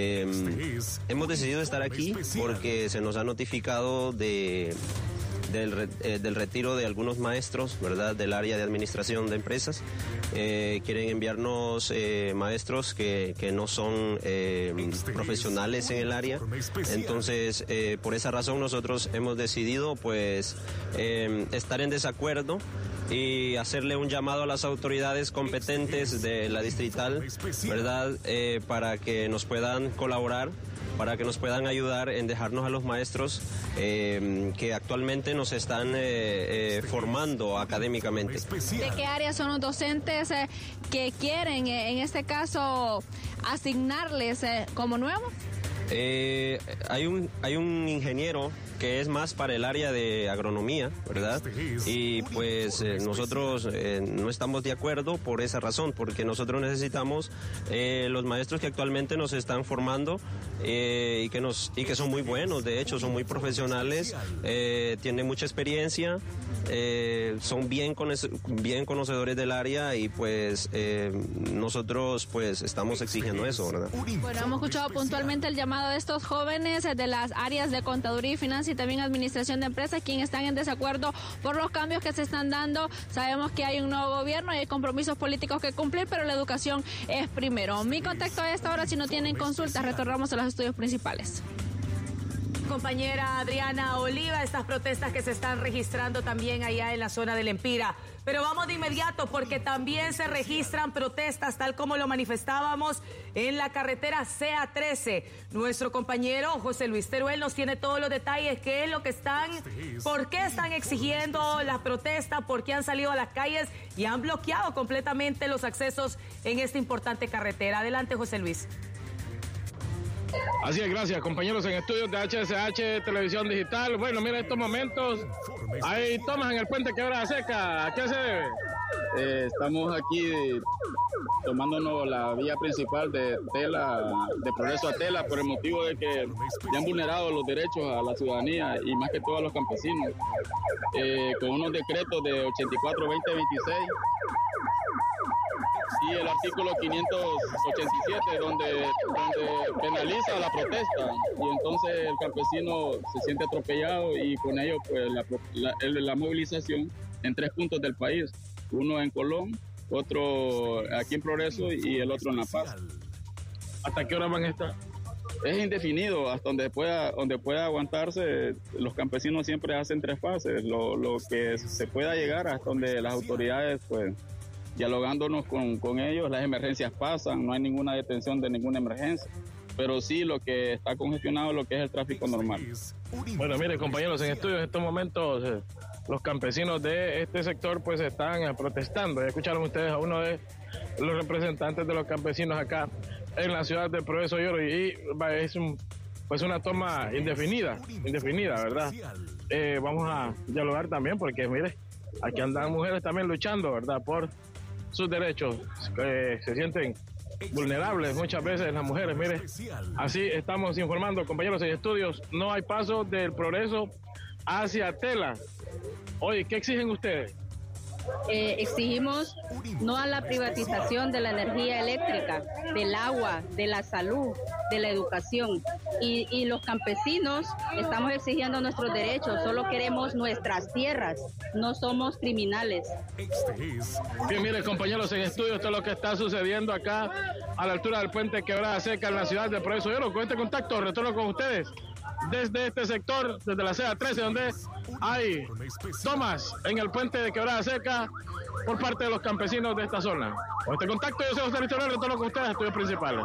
Eh, hemos decidido estar aquí porque se nos ha notificado de... Del, eh, del retiro de algunos maestros, ¿verdad?, del área de administración de empresas. Eh, quieren enviarnos eh, maestros que, que no son eh, profesionales en el área. Entonces, eh, por esa razón nosotros hemos decidido, pues, eh, estar en desacuerdo y hacerle un llamado a las autoridades competentes de la distrital, ¿verdad?, eh, para que nos puedan colaborar, para que nos puedan ayudar en dejarnos a los maestros eh, que actualmente nos están eh, eh, formando académicamente. ¿De qué áreas son los docentes eh, que quieren, eh, en este caso, asignarles eh, como nuevos? Eh, hay un hay un ingeniero que es más para el área de agronomía, ¿verdad? Y pues eh, nosotros eh, no estamos de acuerdo por esa razón, porque nosotros necesitamos eh, los maestros que actualmente nos están formando eh, y que nos y que son muy buenos, de hecho son muy profesionales, eh, tienen mucha experiencia, eh, son bien conoce- bien conocedores del área y pues eh, nosotros pues estamos exigiendo eso, ¿verdad? Bueno, hemos escuchado puntualmente el llamado de estos jóvenes eh, de las áreas de Contaduría y Finanzas y también Administración de Empresas, quienes están en desacuerdo por los cambios que se están dando. Sabemos que hay un nuevo gobierno y hay compromisos políticos que cumplir, pero la educación es primero. Mi contacto a esta hora, si no tienen consultas, retornamos a los estudios principales. Compañera Adriana Oliva, estas protestas que se están registrando también allá en la zona de Lempira. Pero vamos de inmediato porque también se registran protestas tal como lo manifestábamos en la carretera C A trece. Nuestro compañero José Luis Teruel nos tiene todos los detalles, qué es lo que están, por qué están exigiendo la protesta, por qué han salido a las calles y han bloqueado completamente los accesos en esta importante carretera. Adelante, José Luis. Así es, gracias, compañeros en estudios de H S H Televisión Digital. Bueno, mira, estos momentos hay tomas en el puente Quebrada Seca. ¿A qué se debe? Eh, estamos aquí tomándonos la vía principal de Tela, de Progreso a Tela, por el motivo de que ya han vulnerado los derechos a la ciudadanía y más que todo a los campesinos, eh, con unos decretos de ochenta y cuatro veinte veintiséis y el artículo quinientos ochenta y siete donde, donde penaliza la protesta y entonces el campesino se siente atropellado y con ello pues la, la, la movilización en tres puntos del país, uno en Colón, otro aquí en Progreso y el otro en La Paz. ¿Hasta qué hora van a estar? Es indefinido, hasta donde pueda, donde pueda aguantarse. Los campesinos siempre hacen tres fases, lo, lo que se pueda llegar hasta donde las autoridades pues dialogándonos con, con ellos, las emergencias pasan, no hay ninguna detención de ninguna emergencia, pero sí lo que está congestionado es lo que es el tráfico normal. Bueno, mire, compañeros, en estudios en estos momentos eh, los campesinos de este sector pues están eh, protestando. Ya escucharon ustedes a uno de los representantes de los campesinos acá en la ciudad de Progreso y Oro y, y es un, pues una toma indefinida, indefinida, ¿verdad? Eh, vamos a dialogar también porque, mire, aquí andan mujeres también luchando, ¿verdad?, por sus derechos, eh, se sienten vulnerables muchas veces las mujeres. Mire, así estamos informando, compañeros en estudios, no hay paso del Progreso hacia Tela. Oye, ¿qué exigen ustedes? Eh, exigimos no a la privatización de la energía eléctrica, del agua, de la salud, de la educación. Y, y los campesinos estamos exigiendo nuestros derechos, solo queremos nuestras tierras, no somos criminales. Bien, mire, compañeros, en estudio, esto es lo que está sucediendo acá a la altura del puente Quebrada Seca en la ciudad de Progreso. Yo con este contacto retorno con ustedes desde este sector, desde la C A trece, donde hay tomas en el puente de Quebrada Seca por parte de los campesinos de esta zona. Con este contacto, yo soy José Luis Teruel, retorno con ustedes a estudios principales.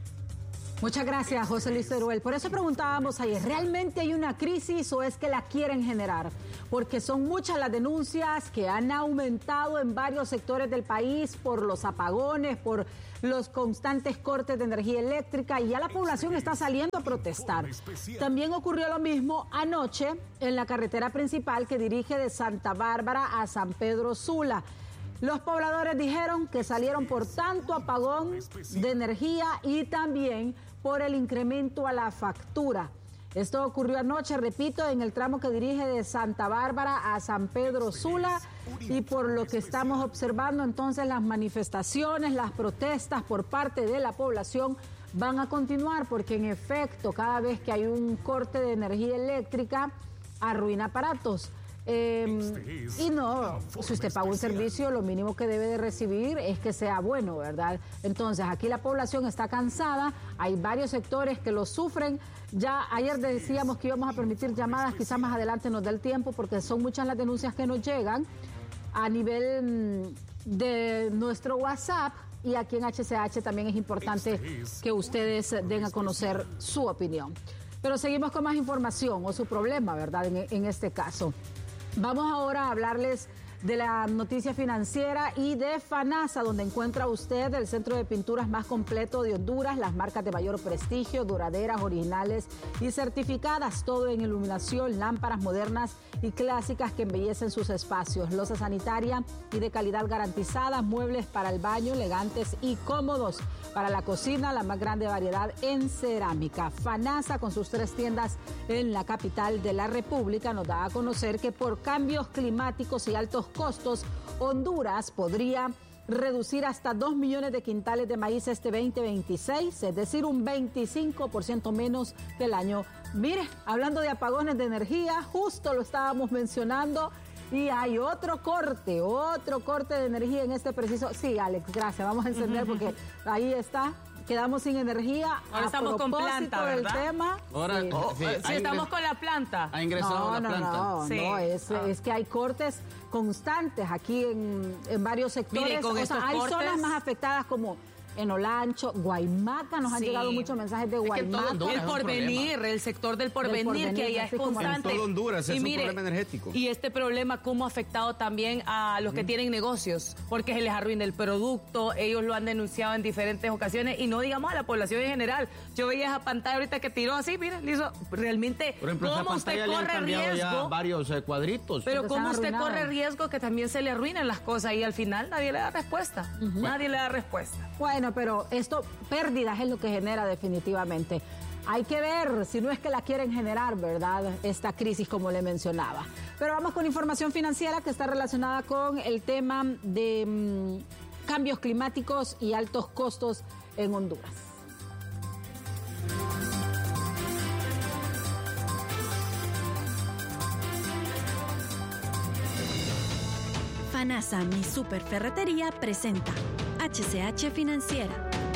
Muchas gracias, José Luis Teruel. Por eso preguntábamos ayer, ¿realmente hay una crisis o es que la quieren generar? Porque son muchas las denuncias que han aumentado en varios sectores del país por los apagones, por los constantes cortes de energía eléctrica, y ya la población está saliendo a protestar. También ocurrió lo mismo anoche en la carretera principal que dirige de Santa Bárbara a San Pedro Sula. Los pobladores dijeron que salieron por tanto apagón de energía y también por el incremento a la factura. Esto ocurrió anoche, repito, en el tramo que dirige de Santa Bárbara a San Pedro Sula, y por lo que estamos observando entonces las manifestaciones, las protestas por parte de la población van a continuar, porque en efecto cada vez que hay un corte de energía eléctrica arruina aparatos. Eh, y no, si usted paga un servicio, lo mínimo que debe de recibir es que sea bueno, ¿verdad? Entonces, aquí la población está cansada, hay varios sectores que lo sufren. Ya ayer decíamos que íbamos a permitir llamadas, quizás más adelante nos dé el tiempo, porque son muchas las denuncias que nos llegan a nivel de nuestro WhatsApp, y aquí en H C H también es importante que ustedes den a conocer su opinión. Pero seguimos con más información, o su problema, ¿verdad? En, en este caso. Vamos ahora a hablarles de la noticia financiera y de FANASA, donde encuentra usted el centro de pinturas más completo de Honduras, las marcas de mayor prestigio, duraderas, originales y certificadas, todo en iluminación, lámparas modernas y clásicas que embellecen sus espacios, loza sanitaria y de calidad garantizada, muebles para el baño elegantes y cómodos, para la cocina la más grande variedad en cerámica. FANASA, con sus tres tiendas en la capital de la República, nos da a conocer que por cambios climáticos y altos costos, Honduras podría reducir hasta dos millones de quintales de maíz este veinte veintiséis, es decir, un veinticinco por ciento menos que el año. Mire, hablando de apagones de energía, justo lo estábamos mencionando, y hay otro corte, otro corte de energía en este preciso... Sí, Alex, gracias, vamos a encender porque ahí está. Quedamos sin energía. Ahora a estamos con planta, del ¿verdad? tema. Ahora, sí, oh, sí, sí estamos con la planta. Ha ingresado no, la no, planta. No, sí. no, es, ah. es que hay cortes constantes aquí en, en varios sectores. Mire, con o sea, hay cortes... zonas más afectadas como en Olancho, Guaymaca, nos han sí. llegado muchos mensajes de Guaymaca. Es que el porvenir, el sector del porvenir, porvenir que allá es constante. En todo Honduras es y un mire, problema energético. Y este problema cómo ha afectado también a los que mm. tienen negocios, porque se les arruina el producto, ellos lo han denunciado en diferentes ocasiones, y no digamos a la población en general. Yo veía esa pantalla ahorita que tiró así, mire, hizo realmente, por ejemplo, cómo usted corre riesgo. Ya varios eh, cuadritos. Pero cómo usted corre riesgo que también se le arruinen las cosas, y al final nadie le da respuesta. Uh-huh. Nadie le da respuesta. Bueno, pero esto, pérdidas es lo que genera definitivamente. Hay que ver si no es que la quieren generar, ¿verdad? Esta crisis, como le mencionaba. Pero vamos con información financiera que está relacionada con el tema de mmm, cambios climáticos y altos costos en Honduras. FANASA, mi superferretería, presenta H C H Financiera.